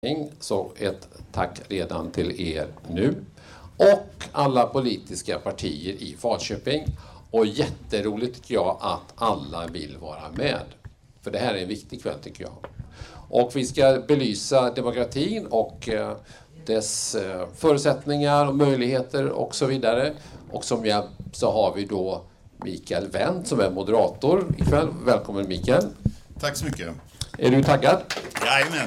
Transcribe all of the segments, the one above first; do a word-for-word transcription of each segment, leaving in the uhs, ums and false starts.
Så ett tack redan till er nu. Och alla politiska partier i Falköping. Och jätteroligt tycker jag att alla vill vara med. För det här är en viktig kväll tycker jag. Och vi ska belysa demokratin och eh, dess eh, förutsättningar och möjligheter och så vidare. Och som jag så har vi då Mikael Wendt som är moderator ikväll. Välkommen Mikael. Tack så mycket. Är du taggad? Jajamän.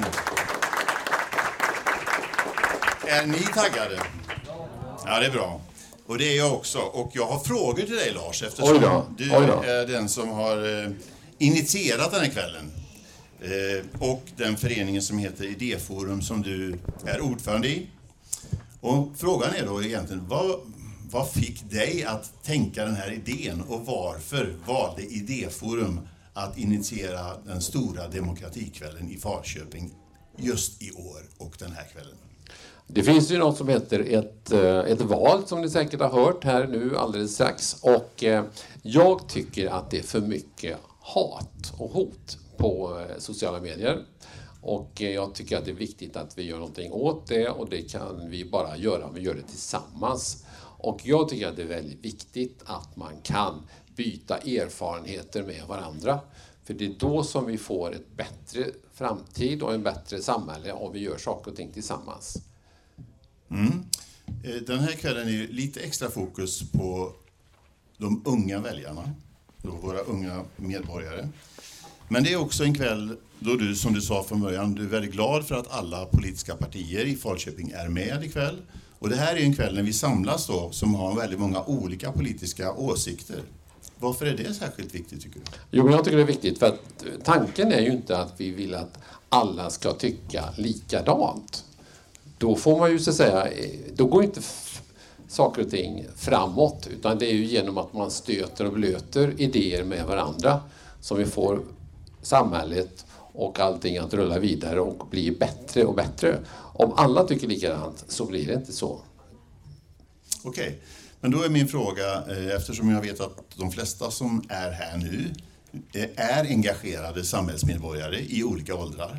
Är ni taggade? Ja, det är bra. Och det är jag också. Och jag har frågor till dig Lars, eftersom du är den som har eh, initierat den här kvällen. Eh, och den föreningen som heter Idéforum som du är ordförande i. Och frågan är då egentligen, vad, vad fick dig att tänka den här idén och varför valde Idéforum att initiera den stora demokratikvällen i Falköping just i år och den här kvällen? Det finns ju något som heter ett, ett val som ni säkert har hört här nu alldeles strax. Och eh, jag tycker att det är för mycket hat och hot på eh, sociala medier. Och eh, jag tycker att det är viktigt att vi gör någonting åt det. Och det kan vi bara göra om vi gör det tillsammans. Och jag tycker att det är väldigt viktigt att man kan byta erfarenheter med varandra. För det är då som vi får ett bättre framtid och en bättre samhälle om vi gör saker och ting tillsammans. Mm. Den här kvällen är lite extra fokus på de unga väljarna, då våra unga medborgare. Men det är också en kväll då du, som du sa från början, du är väldigt glad för att alla politiska partier i Falköping är med ikväll. Och det här är en kväll när vi samlas då, som har väldigt många olika politiska åsikter. Varför är det särskilt viktigt tycker du? Jo, men jag tycker det är viktigt för att tanken är ju inte att vi vill att alla ska tycka likadant. Då får man ju så att säga, då går inte f- saker och ting framåt, utan det är ju genom att man stöter och blöter idéer med varandra som vi får samhället och allting att rulla vidare och bli bättre och bättre. Om alla tycker likadant så blir det inte så. Okej, okay. Men då är min fråga, eftersom jag vet att de flesta som är här nu är engagerade samhällsmedborgare i olika åldrar.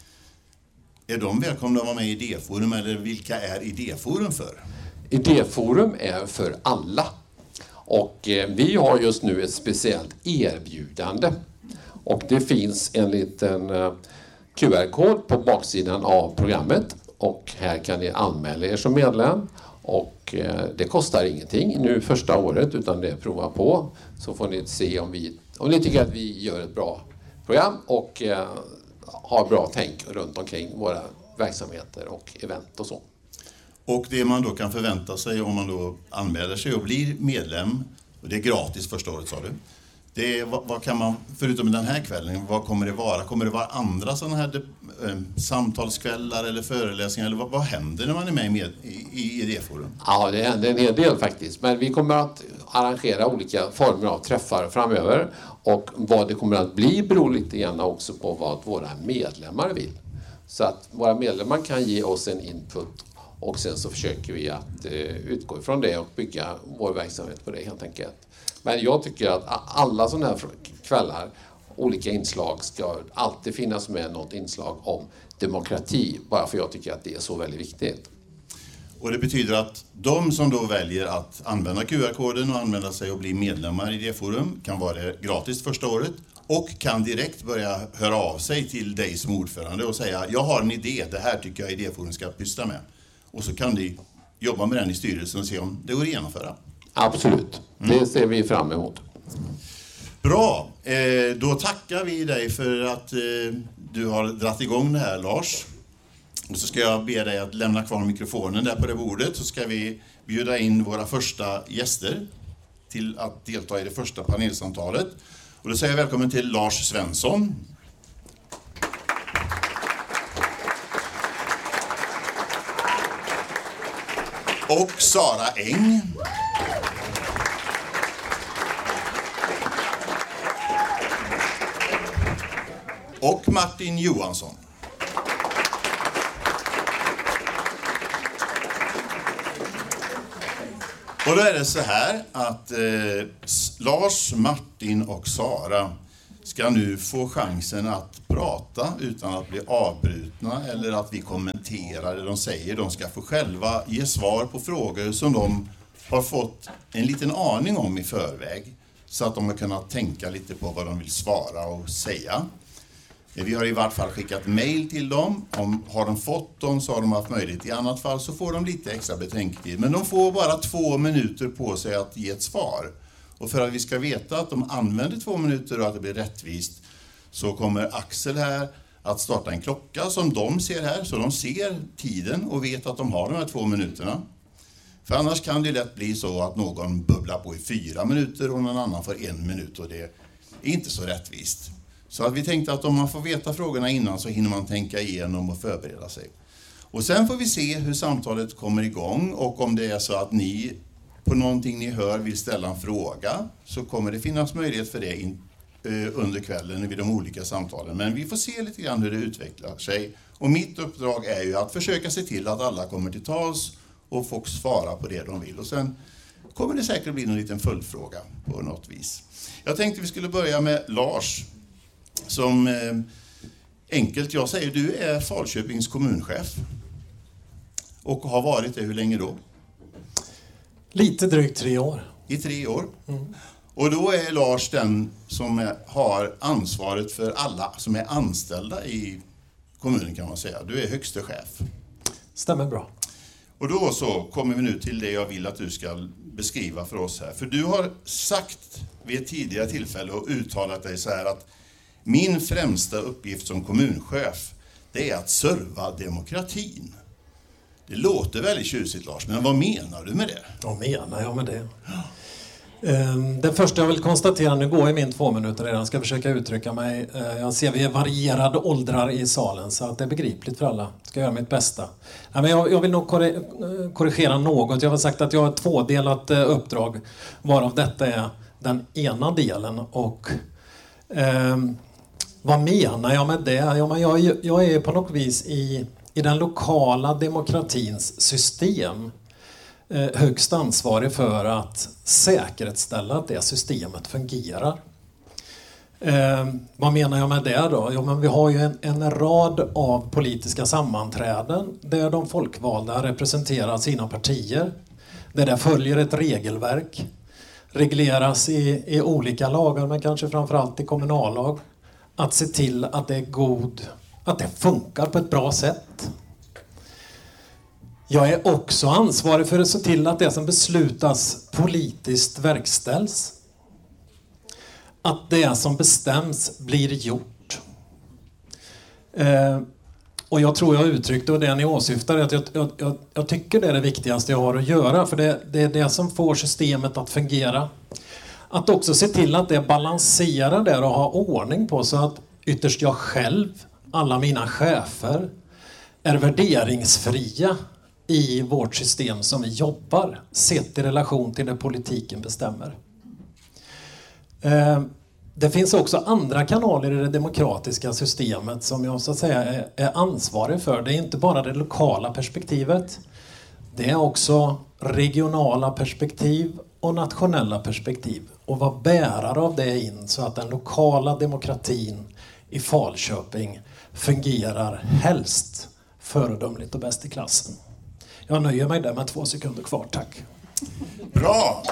Är de välkomna att vara med i Idéforum eller vilka är Idéforum för? Idéforum är för alla. Och eh, vi har just nu ett speciellt erbjudande. Och det finns en liten eh, Q R-kod på baksidan av programmet. Och här kan ni anmäla er som medlem. Och eh, det kostar ingenting nu första året utan det är prova på. Så får ni se om, vi, om ni tycker att vi gör ett bra program och eh, har bra tänk runt omkring våra verksamheter och event och så. Och det man då kan förvänta sig om man då anmäler sig och blir medlem, och det är gratis första året sa du. Det är, vad, vad kan man, förutom den här kvällen, vad kommer det vara? Kommer det vara andra sådana här de, eh, samtalskvällar eller föreläsningar? Eller vad, vad händer när man är med, med i, i Idéforum? Ja, det händer en hel del faktiskt. Men vi kommer att arrangera olika former av träffar framöver. Och vad det kommer att bli beror lite grann också på vad våra medlemmar vill. Så att våra medlemmar kan ge oss en input och sen så försöker vi att eh, utgå ifrån det och bygga vår verksamhet på det helt enkelt. Men jag tycker att alla sådana här kvällar, olika inslag, ska alltid finnas med något inslag om demokrati. Bara för jag tycker att det är så väldigt viktigt. Och det betyder att de som då väljer att använda Q R-koden och använda sig och bli medlemmar i Idéforum kan vara det gratis första året och kan direkt börja höra av sig till dig som ordförande och säga jag har en idé, det här tycker jag Idéforum ska pyssla med. Och så kan de jobba med den i styrelsen och se om det går att genomföra. Absolut, mm. Det ser vi fram emot. Bra, eh, då tackar vi dig för att eh, du har dratt igång det här Lars. Och så ska jag be dig att lämna kvar mikrofonen där på det bordet så ska vi bjuda in våra första gäster till att delta i det första panelsamtalet. Och då säger jag välkommen till Lars Svensson. Och Sara Eng. Och Martin Johansson. Och då är det så här att eh, Lars, Martin och Sara ska nu få chansen att prata utan att bli avbrutna eller att vi kommenterar det de säger. De ska få själva ge svar på frågor som de har fått en liten aning om i förväg, så att de har kunnat tänka lite på vad de vill svara och säga. Vi har i vart fall skickat mejl till dem. Om har de fått dem så har de haft möjlighet. I annat fall så får de lite extra betänketid. Men de får bara två minuter på sig att ge ett svar. Och för att vi ska veta att de använder två minuter och att det blir rättvist, så kommer Axel här att starta en klocka som de ser här. Så de ser tiden och vet att de har de här två minuterna. För annars kan det lätt bli så att någon bubblar på i fyra minuter och någon annan får en minut, och det är inte så rättvist. Så att vi tänkte att om man får veta frågorna innan så hinner man tänka igenom och förbereda sig. Och sen får vi se hur samtalet kommer igång, och om det är så att ni på någonting ni hör vill ställa en fråga, så kommer det finnas möjlighet för det in, eh, under kvällen vid de olika samtalen. Men vi får se lite grann hur det utvecklar sig. Och mitt uppdrag är ju att försöka se till att alla kommer till tals och får svara på det de vill. Och sen kommer det säkert bli en liten följdfråga på något vis. Jag tänkte vi skulle börja med Lars. Som eh, enkelt jag säger, du är Falköpings kommunchef. Och har varit det hur länge då? Lite drygt tre år. I tre år. Mm. Och då är Lars den som är, har ansvaret för alla som är anställda i kommunen, kan man säga. Du är högste chef. Stämmer bra. Och då så kommer vi nu till det jag vill att du ska beskriva för oss här. För du har sagt vid ett tidigare tillfälle och uttalat dig så här att min främsta uppgift som kommunchef, det är att serva demokratin. Det låter väldigt tjusigt, Lars, men vad menar du med det? Vad menar jag med det? Det första jag vill konstatera, nu går i min två minuter redan, ska försöka uttrycka mig. Jag ser vi är varierade åldrar i salen, så att det är begripligt för alla. Ska göra mitt bästa. Jag vill nog korrigera något. Jag har sagt att jag har ett tvådelat uppdrag, varav detta är den ena delen. Och eh, vad menar jag med det? Ja, men jag, jag är på något vis i, i den lokala demokratins system högst ansvarig för att säkerställa att det systemet fungerar. Eh, vad menar jag med det då? Ja, men vi har ju en, en rad av politiska sammanträden där de folkvalda representerar sina partier. Där det följer ett regelverk. Regleras i, i olika lagar, men kanske framförallt i kommunallag. Att se till att det är god, att det funkar på ett bra sätt. Jag är också ansvarig för att se till att det som beslutas politiskt verkställs. Att det som bestäms blir gjort. Eh, och jag tror jag uttryckte, och det ni åsyftar, att jag, jag, jag, jag tycker det är det viktigaste jag har att göra. För det, det är det som får systemet att fungera. Att också se till att det balanserar där och ha ordning på, så att ytterst jag själv, alla mina chefer, är värderingsfria i vårt system som vi jobbar, sett i relation till det politiken bestämmer. Eh, det finns också andra kanaler i det demokratiska systemet som jag så att säga är, är ansvarig för. Det är inte bara det lokala perspektivet. Det är också regionala perspektiv och nationella perspektiv. Och vara bärare av det in, så att den lokala demokratin i Falköping fungerar helst föredömligt och bäst i klassen. Jag nöjer mig där med två sekunder kvar, tack. Bra!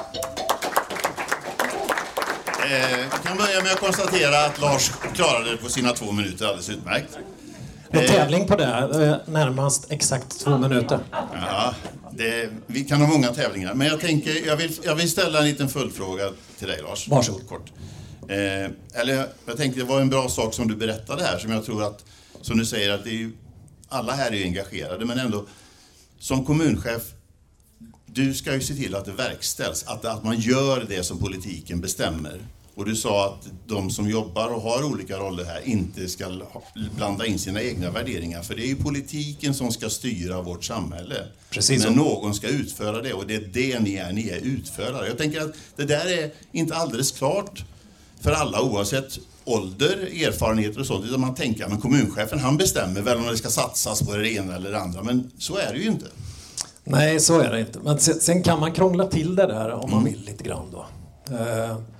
Eh, vi kan börja med att konstatera att Lars klarade det på sina två minuter alldeles utmärkt. En tävling på det, närmast exakt två minuter. Ja, det, vi kan ha många tävlingar. Men jag tänker, jag vill, jag vill ställa en liten följdfråga till dig, Lars. Varsågod. Kort. Eh, eller jag tänkte, det var en bra sak som du berättade här, som jag tror att, som du säger, att det är ju, alla här är ju engagerade, men ändå som kommunchef, du ska ju se till att det verkställs, att, att man gör det som politiken bestämmer. Och du sa att de som jobbar och har olika roller här inte ska blanda in sina egna värderingar. För det är ju politiken som ska styra vårt samhälle. Precis. Men någon ska utföra det, och det är det ni är, ni är utförare. Jag tänker att det där är inte alldeles klart för alla, oavsett ålder, erfarenheter och sånt. Utan man tänker, men kommunchefen, han bestämmer väl om det ska satsas på det ena eller det andra. Men så är det ju inte. Nej, så är det inte. Men sen, sen kan man krångla till det där om man vill lite grann då. Eh,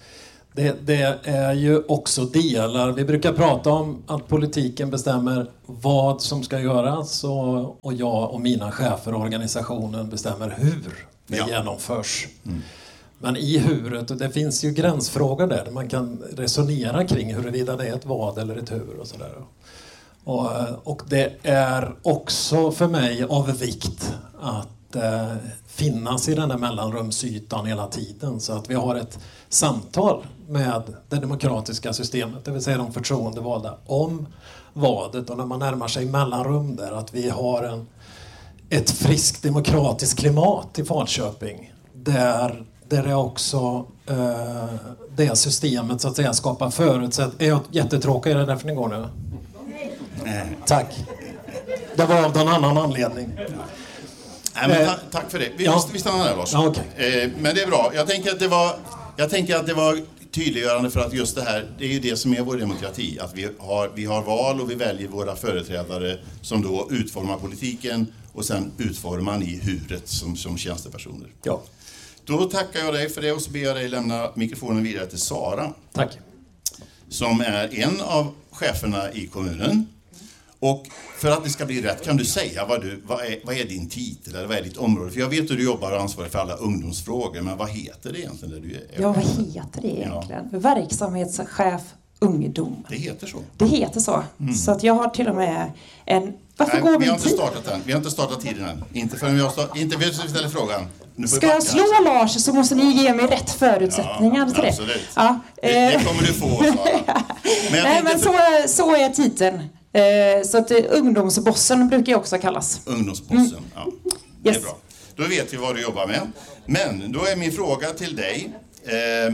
Det, det är ju också delar. Vi brukar prata om att politiken bestämmer vad som ska göras och, och jag och mina chefer och organisationen bestämmer hur det ja. genomförs. Mm. Men i huret, och det finns ju gränsfrågor där, där man kan resonera kring huruvida det är ett vad eller ett hur och sådär. Och, och det är också för mig av vikt att eh, finnas i den där mellanrumsytan hela tiden så att vi har ett samtal med det demokratiska systemet, det vill säga de förtroendevalda, om vadet, och när man närmar sig mellanrum där, att vi har en, ett friskt demokratiskt klimat i Falköping där, där det också eh, det systemet så att säga skapar förutsättningar. Är jag jättetråkig? Är det därför ni går nu? Nej. Tack. Det var av någon annan anledning. Nej, men ta- tack för det. Vi, ja. vi stannar där, Lars. Ja, okay. eh, men det är bra. Jag tänker att det var, jag tänker att det var tydliggörande för att just det här, det är ju det som är vår demokrati. Att vi har, vi har val och vi väljer våra företrädare som då utformar politiken och sen utformar ni huret som, som tjänstepersoner. Ja. Då tackar jag dig för det och så ber jag dig lämna mikrofonen vidare till Sara. Tack. Som är en av cheferna i kommunen. Och för att det ska bli rätt, kan du säga vad, du, vad, är, vad är din titel eller vad är ditt område? För jag vet att du jobbar och ansvarar för alla ungdomsfrågor, men vad heter det egentligen? Där du är? Ja, vad heter det egentligen? Ja. Verksamhetschef ungdom. Det heter så. Det heter så. Mm. Så att jag har till och med en... Varför Nej, går vi vi har inte tid? startat än. Vi har inte startat tiden än. Inte förrän vi har startat. Inte vi ställer frågan. Ska jag slå alltså. Lars så måste ni ge mig rätt förutsättningar ja, till det. Absolut. Ja, det. Det kommer du få, Sara. Men Nej, men så, är, så är titeln. Eh, så att eh, ungdomsbossen brukar jag också kallas. Ungdomsbossen, mm. ja. Det yes. är bra. Då vet vi vad du jobbar med. Men då är min fråga till dig. Eh,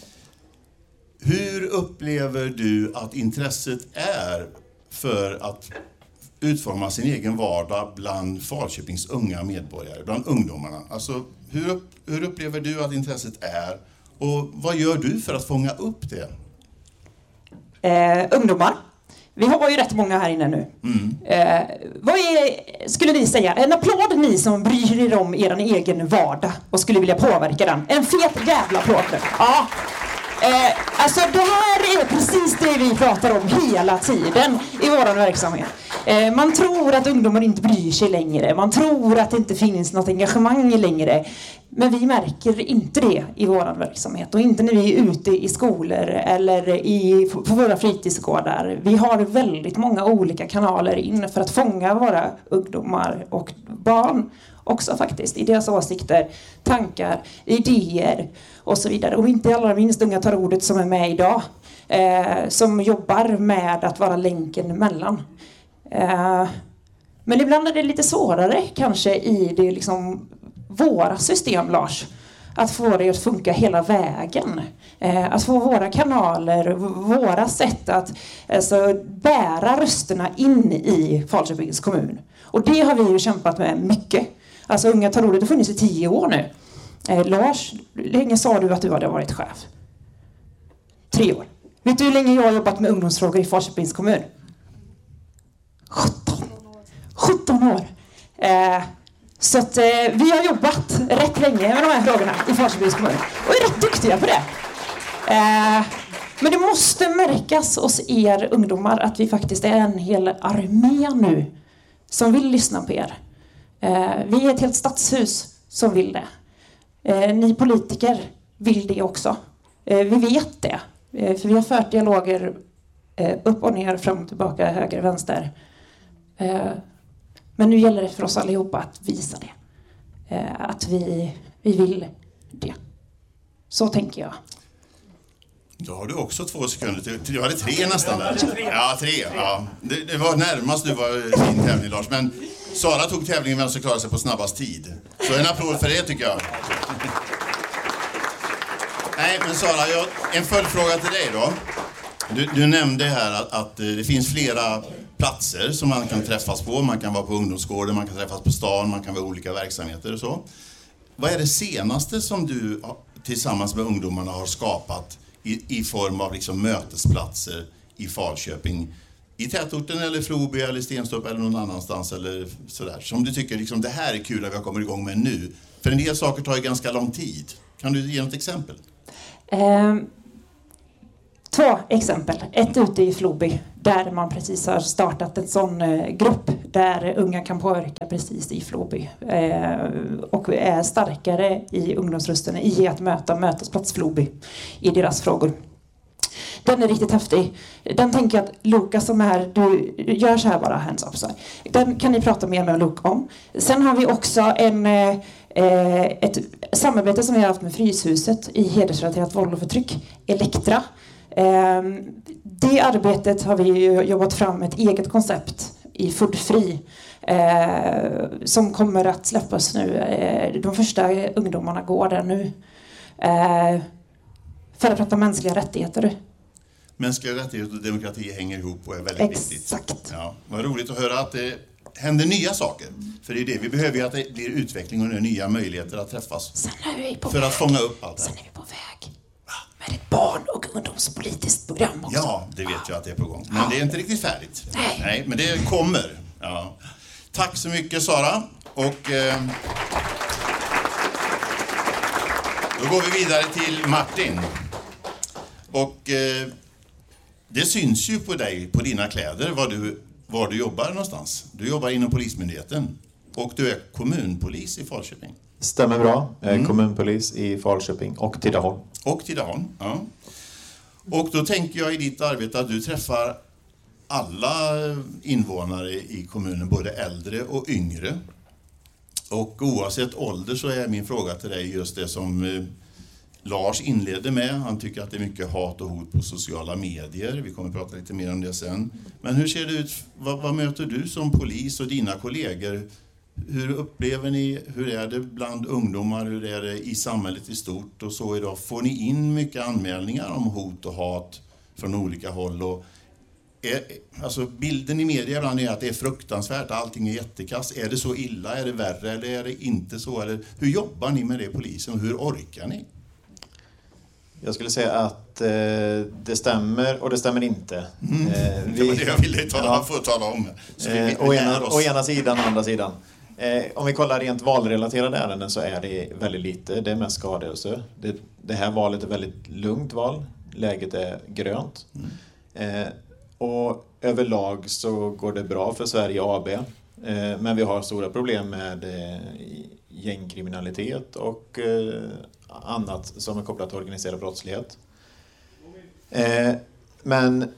hur upplever du att intresset är för att utforma sin egen vardag bland Falköpings unga medborgare, bland ungdomarna? Alltså, hur, upp, hur upplever du att intresset är och vad gör du för att fånga upp det? Eh, ungdomar. Vi har ju rätt många här inne nu. Mm. Eh, vad är, skulle ni säga, en applåd ni som bryr er om er egen vardag och skulle vilja påverka den? En fet jävla applåd. Ja. Eh, alltså det här är precis det vi pratar om hela tiden i vår verksamhet. Eh, man tror att ungdomar inte bryr sig längre. Man tror att det inte finns något engagemang längre. Men vi märker inte det i vår verksamhet. Och inte när vi är ute i skolor eller i, på våra fritidsgårdar. Vi har väldigt många olika kanaler in för att fånga våra ungdomar och barn också faktiskt. I deras åsikter, tankar, idéer och så vidare. Och inte allra minst Unga tar ordet som är med idag. Eh, som jobbar med att vara länken mellan. Eh, men ibland är det lite svårare kanske i det liksom våra system, Lars, att få det att funka hela vägen. Eh, att få våra kanaler, våra sätt att alltså, bära rösterna in i Falköpings kommun. Och det har vi ju kämpat med mycket. Alltså Unga tar ordet, det har funnits i tio år nu. Eh, Lars, hur länge sa du att du hade varit chef? Tre år. Vet du hur länge jag har jobbat med ungdomsfrågor i Falköpings kommun? sjutton. sjutton år. Eh, så att eh, vi har jobbat rätt länge med de här frågorna i Falköpings kommun. Och är rätt duktiga på det. Eh, men det måste märkas hos er ungdomar att vi faktiskt är en hel armé nu som vill lyssna på er. Eh, vi är ett helt stadshus som vill det. Eh, ni politiker vill det också. Eh, vi vet det. Eh, för vi har fört dialoger eh, upp och ner, fram och tillbaka, höger och vänster. Eh, men nu gäller det för oss allihopa att visa det. Eh, att vi, vi vill det. Så tänker jag. Då har du också två sekunder till. Du hade tre nästan där. Ja, tre. Ja. Det, det var närmast du var i din tävling, Lars. Men Sara tog tävlingen vem som klarade sig på snabbast tid. Så en applåd för det tycker jag. Nej, men Sara, jag, en följdfråga till dig då. Du, du nämnde här att, att det finns flera platser som man kan träffas på. Man kan vara på ungdomsgården, man kan träffas på stan, man kan vara olika verksamheter och så. Vad är det senaste som du tillsammans med ungdomarna har skapat i, i form av liksom mötesplatser i Falköping? I tätorten eller Floby eller Stenstorp eller någon annanstans eller sådär. Som du tycker liksom, det här är kul att vi har kommit igång med nu. För en del saker tar ju ganska lång tid. Kan du ge något exempel? Eh, två exempel. Ett ute i Floby där man precis har startat en sån eh, grupp där unga kan påverka precis i Floby eh, och är starkare i ungdomsrösten i att möta Mötesplats Floby i deras frågor. Den är riktigt häftig. Den tänker jag att Lukas som är här, du gör så här bara, hands up så här. Den kan ni prata mer med Luke om. Sen har vi också en, eh, ett samarbete som vi har haft med Fryshuset i hedersrelaterat våld och förtryck, Elektra. Eh, det arbetet har vi jobbat fram ett eget koncept i Food Free eh, som kommer att släppas nu. Eh, de första ungdomarna går där nu. Eh, för att prata mänskliga rättigheter. Mänskliga rättigheter och demokrati hänger ihop och är väldigt Exakt. viktigt. Exakt. Ja, vad roligt att höra att det händer nya saker. För det är det vi behöver, ju att det blir utveckling och nya möjligheter att träffas. Sen är vi på för väg. att fånga upp allt det här. Sen är vi på väg med ett barn- och ungdomspolitiskt program också. Ja, det vet jag att det är på gång. Men det är inte riktigt färdigt. Nej. Nej, men det kommer. Ja. Tack så mycket, Sara. Och eh, då går vi vidare till Martin. Och eh, det syns ju på dig, på dina kläder, var du, var du jobbar någonstans. Du jobbar inom Polismyndigheten och du är kommunpolis i Falköping. Stämmer bra. Jag är mm. kommunpolis i Falköping och Tidaholm. Och Tidaholm, ja. Och då tänker jag i ditt arbete att du träffar alla invånare i kommunen, både äldre och yngre. Och oavsett ålder så är min fråga till dig just det som eh, Lars inledde med. Han tycker att det är mycket hat och hot på sociala medier. Vi kommer att prata lite mer om det sen. Men hur ser det ut? Vad, vad möter du som polis och dina kollegor? Hur upplever ni, hur är det bland ungdomar, hur är det i samhället i stort och så idag? Får ni in mycket anmälningar om hot och hat från olika håll? Och är, alltså bilden i media ibland är att det är fruktansvärt, allting är jättekast. Är det så illa, är det värre eller är det inte så? Eller hur jobbar ni med det, polisen, och hur orkar ni? Jag skulle säga att eh, det stämmer och det stämmer inte. Mm. Eh, vi, det var det jag ville tala, ja, få tala om. Så vi, vi eh, å, ena, å ena sidan och andra sidan. Eh, om vi kollar rent valrelaterade ärenden så är det väldigt lite. Det är mest skadelse. Det, det här valet är väldigt lugnt val. Läget är grönt. Mm. Eh, och överlag så går det bra för Sverige A B. Eh, men vi har stora problem med eh, gängkriminalitet och eh, annat som är kopplat till organiserad brottslighet. Eh, men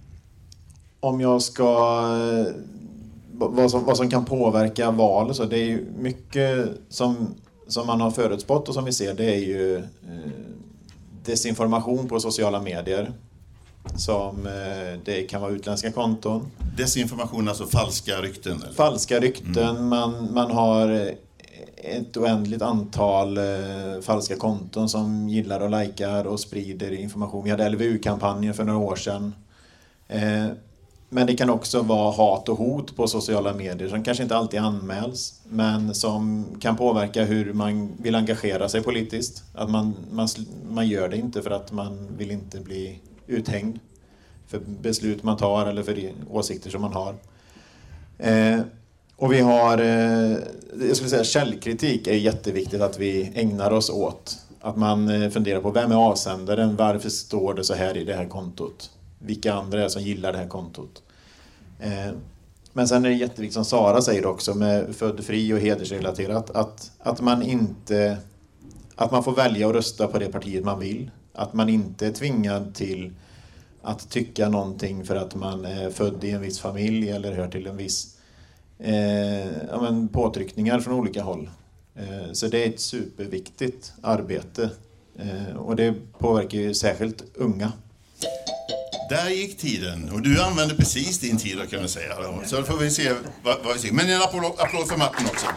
om jag ska... Eh, vad, som, vad som kan påverka val, så det är ju mycket som, som man har förutspått och som vi ser, det är ju eh, desinformation på sociala medier. Som eh, det kan vara utländska konton. Desinformation, alltså falska rykten? Eller? Falska rykten. Mm. Man, man har ett oändligt antal eh, falska konton som gillar och likar och sprider information. Vi hade L V U-kampanjen för några år sedan. Eh, men det kan också vara hat och hot på sociala medier som kanske inte alltid anmäls, men som kan påverka hur man vill engagera sig politiskt. Att man, man, man gör det inte för att man vill inte bli uthängd för beslut man tar eller för åsikter som man har. Eh, och vi har, eh, jag skulle säga källkritik är jätteviktigt att vi ägnar oss åt. Att man eh, funderar på vem är avsändaren, varför står det så här i det här kontot? Vilka andra är det som gillar det här kontot? Eh, men sen är det jätteviktigt som Sara säger också med född fri och hedersrelaterat att, att man inte, att man får välja att rösta på det partiet man vill. Att man inte är tvingad till att tycka någonting för att man är född i en viss familj eller hör till en viss eh, ja, men påtryckningar från olika håll. Eh, så det är ett superviktigt arbete eh, och det påverkar ju särskilt unga. Där gick tiden och du använde precis din tid, kan vi säga. Så då får vi se vad, vad vi ser. Men en applåd, applåd för Martin också.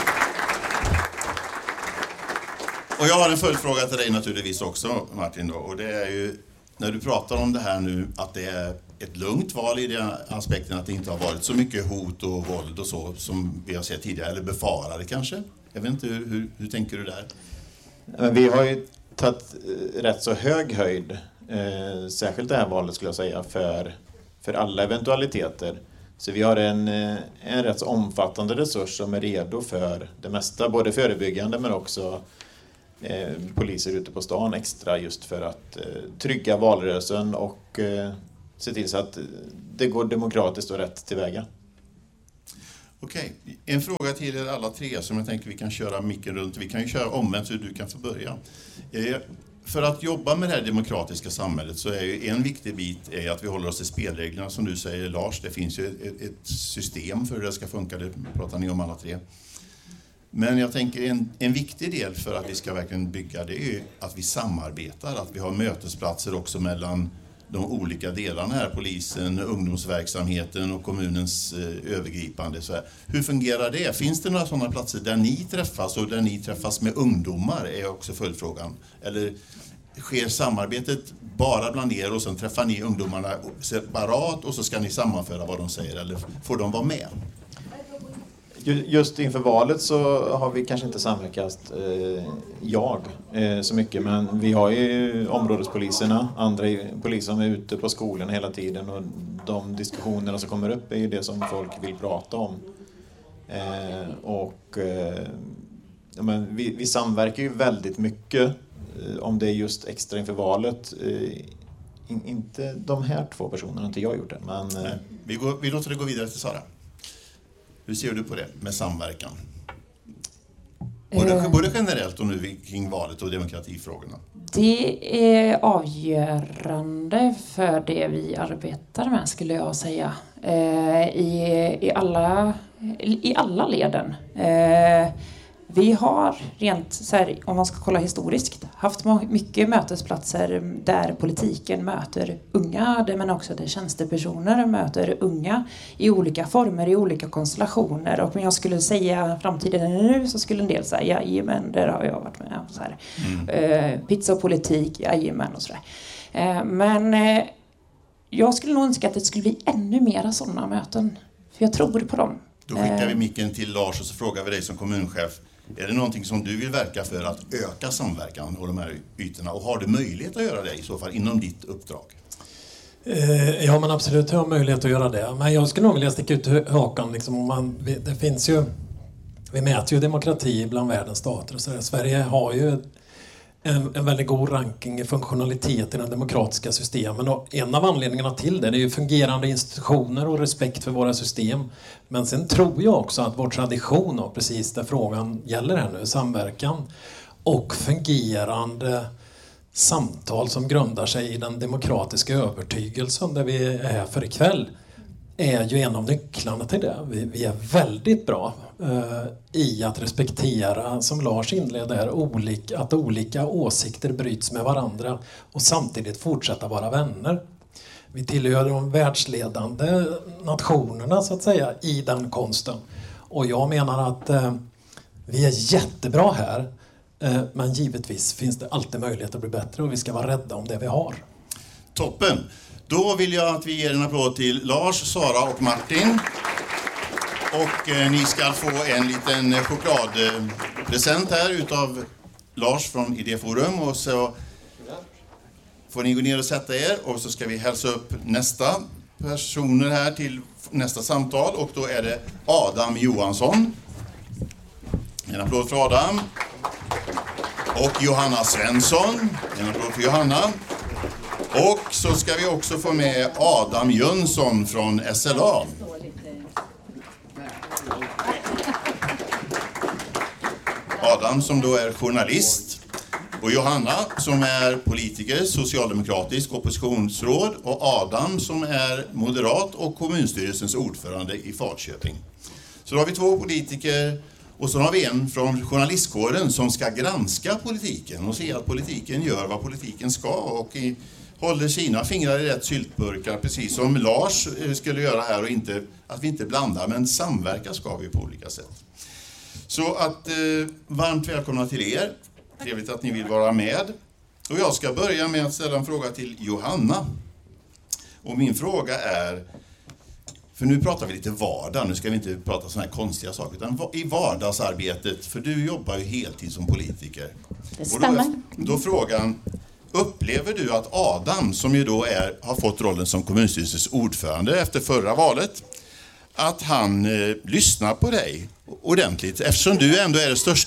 Och jag har en följdfråga till dig naturligtvis också, Martin. Då, och det är ju, när du pratar om det här nu, att det är ett lugnt val i den aspekten att det inte har varit så mycket hot och våld och så som vi har sett tidigare, eller befarade kanske. Jag vet inte, hur, hur, hur tänker du där? Men vi har ju tagit rätt så hög höjd, eh, särskilt det här valet skulle jag säga, för, för alla eventualiteter. Så vi har en, en rätt så omfattande resurs som är redo för det mesta, både förebyggande men också eh, poliser ute på stan extra just för att eh, trygga valrörelsen och eh, se till så att det går demokratiskt och rätt tillväga. Okej, en fråga till er alla tre som jag tänker vi kan köra micken runt. Vi kan ju köra omvänt så du kan få börja. Eh, för att jobba med det här demokratiska samhället så är ju en viktig bit är att vi håller oss till spelreglerna som du säger Lars. Det finns ju ett, ett system för hur det ska funka, det pratar ni om alla tre. Men jag tänker en, en viktig del för att vi ska verkligen bygga det är ju att vi samarbetar, att vi har mötesplatser också mellan de olika delarna här, polisen, ungdomsverksamheten och kommunens eh, övergripande. Så här. Hur fungerar det? Finns det några sådana platser där ni träffas och där ni träffas med ungdomar är också följdfrågan. Eller sker samarbetet bara bland er och sen träffar ni ungdomarna separat och så ska ni sammanföra vad de säger eller får de vara med? Just inför valet så har vi kanske inte samverkat, eh, jag, eh, så mycket. Men vi har ju områdespoliserna, andra poliser som är ute på skolan hela tiden. Och de diskussionerna som kommer upp är ju det som folk vill prata om. Eh, och eh, ja, men vi, vi samverkar ju väldigt mycket eh, om det är just extra inför valet. Eh, in, inte de här två personerna, inte jag gjort det. Men, eh, vi, går, vi låter det gå vidare till Sara. Hur ser du på det med samverkan? Både, Eh, både generellt och nu kring valet och demokratifrågorna. Det är avgörande för det vi arbetar med skulle jag säga. Eh, i, i, alla, I alla leden. Eh, vi har rent, så här, om man ska kolla historiskt, haft mycket mötesplatser där politiken möter unga, men också där tjänstepersoner möter unga i olika former, i olika konstellationer. Och om jag skulle säga framtiden nu så skulle en del säga, jajamän, där har jag varit med. Så här. Mm. Eh, pizza och politik, jajamän och sådär. Eh, men eh, jag skulle nog önska att det skulle bli ännu mera sådana möten. För jag tror på dem. Då skickar vi micken till Lars och så frågar vi dig som kommunchef. Är det någonting som du vill verka för att öka samverkan på de här ytorna? Och har du möjlighet att göra det i så fall inom ditt uppdrag? Eh, ja, men absolut har jag möjlighet att göra det. Men jag skulle nog vilja sticka ut hakan. Liksom, man, det finns ju, vi mäter ju demokrati bland världens stater. Och så där. Sverige har ju en, en väldigt god ranking i funktionalitet i den demokratiska systemen. Och en av anledningarna till det, det är ju fungerande institutioner och respekt för våra system. Men sen tror jag också att vår tradition, och precis där frågan gäller här nu, samverkan och fungerande samtal som grundar sig i den demokratiska övertygelsen där vi är här för ikväll, är ju en av nycklarna till det. Vi, vi är väldigt bra eh, i att respektera, som Lars inledde här, olika, att olika åsikter bryts med varandra och samtidigt fortsätta vara vänner. Vi tillhör de världsledande nationerna så att säga i den konsten. Och jag menar att eh, vi är jättebra här, eh, men givetvis finns det alltid möjlighet att bli bättre och vi ska vara rädda om det vi har. Toppen! Då vill jag att vi ger en applåd till Lars, Sara och Martin. Och eh, ni ska få en liten chokladpresent här utav Lars från Idéforum. Och så får ni gå ner och sätta er och så ska vi hälsa upp nästa personer här till nästa samtal. Och då är det Adam Johansson. En applåd för Adam. Och Johanna Svensson. En applåd för Johanna. Och så ska vi också få med Adam Jönsson från S L A. Adam som då är journalist och Johanna som är politiker, socialdemokratisk oppositionsråd och Adam som är moderat och kommunstyrelsens ordförande i Falköping. Så då har vi två politiker och så har vi en från journalistkåren som ska granska politiken och se att politiken gör vad politiken ska och i håller sina fingrar i rätt syltburkar, precis som Lars skulle göra här och inte, att vi inte blandar, men samverka ska vi på olika sätt. Så att eh, varmt välkomna till er. Trevligt att ni vill vara med. Och jag ska börja med att ställa en fråga till Johanna. Och min fråga är, för nu pratar vi lite vardag, nu ska vi inte prata såna här konstiga saker, utan i vardagsarbetet, för du jobbar ju heltid som politiker. Det stämmer. Och då, då frågan, upplever du att Adam, som ju då är, har fått rollen som kommunstyrelsens ordförande efter förra valet, att han eh, lyssnar på dig ordentligt, eftersom du ändå är det största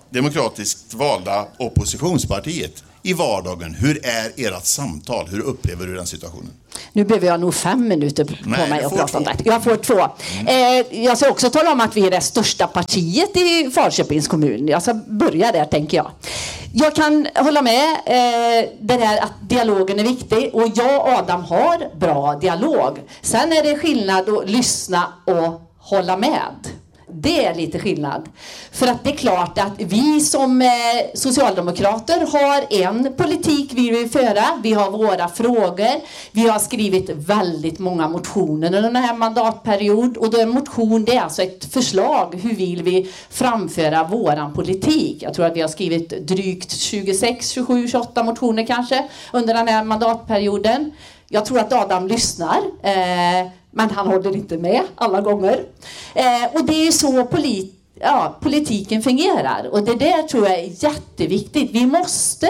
demokratiskt valda oppositionspartiet i vardagen. Hur är ert samtal? Hur upplever du den situationen? Nu behöver jag nog fem minuter på Nej, mig att prata två. om det. Jag får två. Mm. Eh, jag ska också tala om att vi är det största partiet i Falköpings kommun. Jag ska börja där, tänker jag. Jag kan hålla med eh, det här att dialogen är viktig. Och jag och Adam har bra dialog. Sen är det skillnad att lyssna och hålla med. Det är lite skillnad. För att det är klart att vi som eh, socialdemokrater har en politik vi vill föra. Vi har våra frågor. Vi har skrivit väldigt många motioner under den här mandatperiod. Och då är en motion, det är alltså ett förslag. Hur vill vi framföra våran politik? Jag tror att vi har skrivit drygt tjugosex, tjugosju, tjugoåtta motioner kanske under den här mandatperioden. Jag tror att Adam lyssnar. Eh, Men han håller inte med alla gånger. Eh, och det är ju så polit- ja, politiken fungerar. Och det där tror jag är jätteviktigt. Vi måste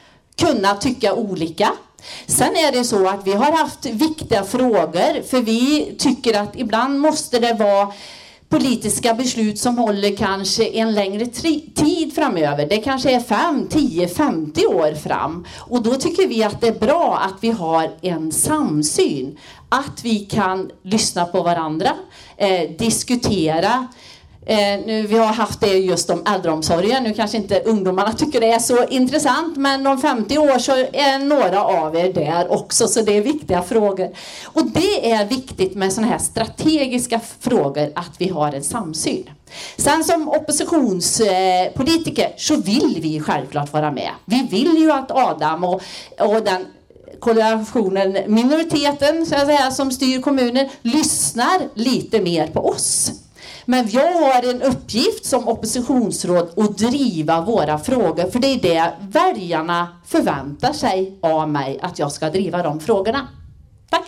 kunna tycka olika. Sen är det så att vi har haft viktiga frågor. För vi tycker att ibland måste det vara politiska beslut som håller kanske en längre tri- tid framöver. Det kanske är fem, tio, femtio år fram. Och då tycker vi att det är bra att vi har en samsyn. Att vi kan lyssna på varandra, eh, diskutera. Eh, nu, vi har haft det just om äldreomsorgen. Nu kanske inte ungdomarna tycker det är så intressant. Men om femtio år så är några av er där också. Så det är viktiga frågor. Och det är viktigt med såna här strategiska frågor att vi har en samsyn. Sen som oppositionspolitiker eh, så vill vi självklart vara med. Vi vill ju att Adam och, och den koalitionen, minoriteten så att säga, som styr kommunen lyssnar lite mer på oss. Men jag har en uppgift som oppositionsråd att driva våra frågor. För det är det väljarna förväntar sig av mig, att jag ska driva de frågorna. Tack.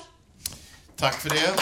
Tack för det.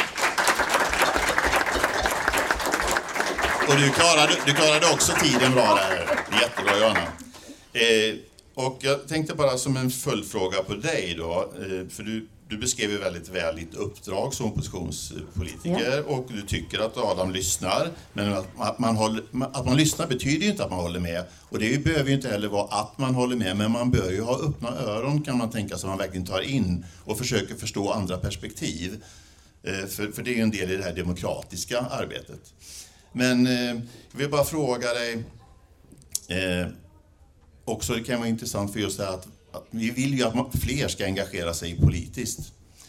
Och du klarade, du klarade också tiden bra där. Jättebra, Johanna. Eh, och jag tänkte bara som en följdfråga på dig då. Eh, för du, du beskrev ju väldigt väl ditt uppdrag som oppositionspolitiker. Ja. Och du tycker att Adam lyssnar. Men att, att, man håller, att man lyssnar betyder ju inte att man håller med. Och det behöver ju inte heller vara att man håller med. Men man bör ju ha öppna öron, kan man tänka, som man verkligen tar in. Och försöker förstå andra perspektiv. Eh, för, för det är ju en del i det här demokratiska arbetet. Men eh, jag vill bara fråga dig, eh, också det kan vara intressant för just det här att, att vi vill ju att man, fler ska engagera sig politiskt.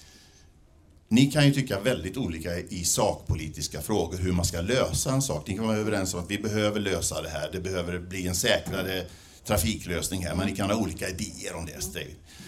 Ni kan ju tycka väldigt olika i sakpolitiska frågor hur man ska lösa en sak. Ni kan vara överens om att vi behöver lösa det här, det behöver bli en säkrare trafiklösning här, men ni kan ha olika idéer om det.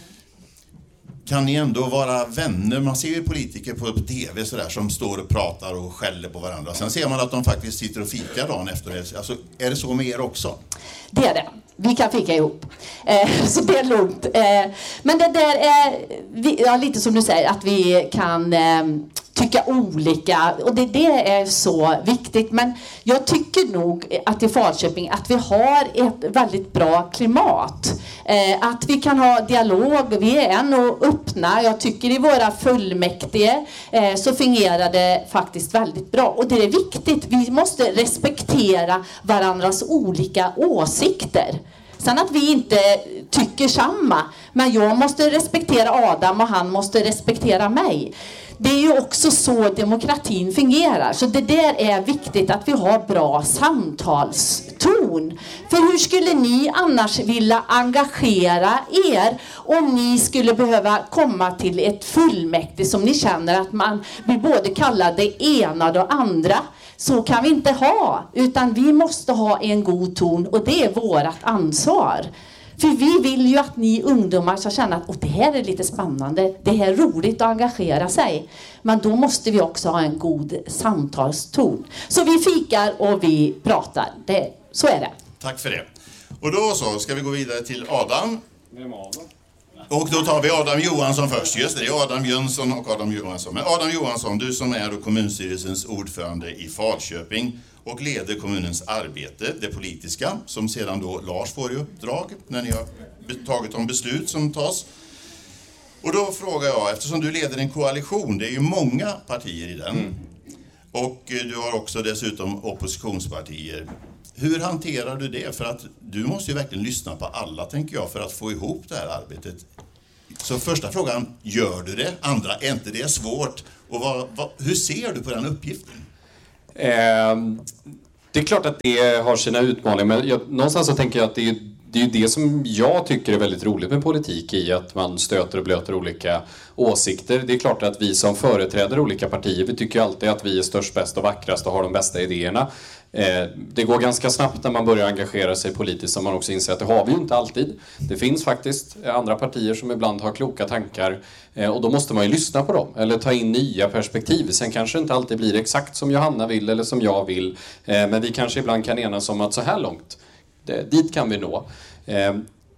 Kan ni ändå vara vänner? Man ser ju politiker på tv så där, som står och pratar och skäller på varandra. Sen ser man att de faktiskt sitter och fikar dagen efter det. Alltså, är det så med er också? Det är det. Vi kan fika ihop. Eh, så det är lugnt. Eh, men det där är vi, ja, lite som du säger, att vi kan eh, tycka olika. Och det, det är så viktigt. Men jag tycker nog att i Falköping att vi har ett väldigt bra klimat. Eh, att vi kan ha dialog. Vi är än och öppna. Jag tycker i våra fullmäktige eh, så fungerar det faktiskt väldigt bra. Och det är viktigt. Vi måste respektera varandras olika åsikter. Sen att vi inte tycker samma. Men jag måste respektera Adam och han måste respektera mig. Det är ju också så demokratin fungerar. Så det där är viktigt att vi har bra samtalston. För hur skulle ni annars vilja engagera er om ni skulle behöva komma till ett fullmäktige som ni känner att man vill både kalla det ena och det andra? Så kan vi inte ha, utan vi måste ha en god ton och det är vårt ansvar. För vi vill ju att ni ungdomar ska känna att oh, det här är lite spännande, det här är roligt att engagera sig. Men då måste vi också ha en god samtalston. Så vi fikar och vi pratar, det, så är det. Tack för det. Och då så ska vi gå vidare till Adam. Vem Adam? Och då tar vi Adam Johansson först. Just det, det är Adam Jönsson och Adam Johansson. Men Adam Johansson, du som är då kommunstyrelsens ordförande i Falköping och leder kommunens arbete, det politiska, som sedan då Lars får i uppdrag när ni har tagit om beslut som tas. Och då frågar jag, eftersom du leder en koalition, det är ju många partier i den. Mm. Och du har också dessutom oppositionspartier. Hur hanterar du det? För att du måste ju verkligen lyssna på alla, tänker jag, för att få ihop det här arbetet. Så första frågan, gör du det? Andra, är inte det svårt? Och vad, vad, hur ser du på den uppgiften? Eh, det är klart att det har sina utmaningar, men jag, någonstans så tänker jag att det är, det är det som jag tycker är väldigt roligt med politik, i att man stöter och blöter olika åsikter. Det är klart att vi som företräder olika partier, vi tycker alltid att vi är störst, bäst och vackrast och har de bästa idéerna. Eh, det går ganska snabbt när man börjar engagera sig politiskt, som man också inser att det har vi ju inte alltid. Det finns faktiskt andra partier som ibland har kloka tankar, eh, och då måste man ju lyssna på dem eller ta in nya perspektiv. Sen kanske det inte alltid blir exakt som Johanna vill eller som jag vill, eh, men vi kanske ibland kan enas om att så här långt, det, dit kan vi nå. Eh,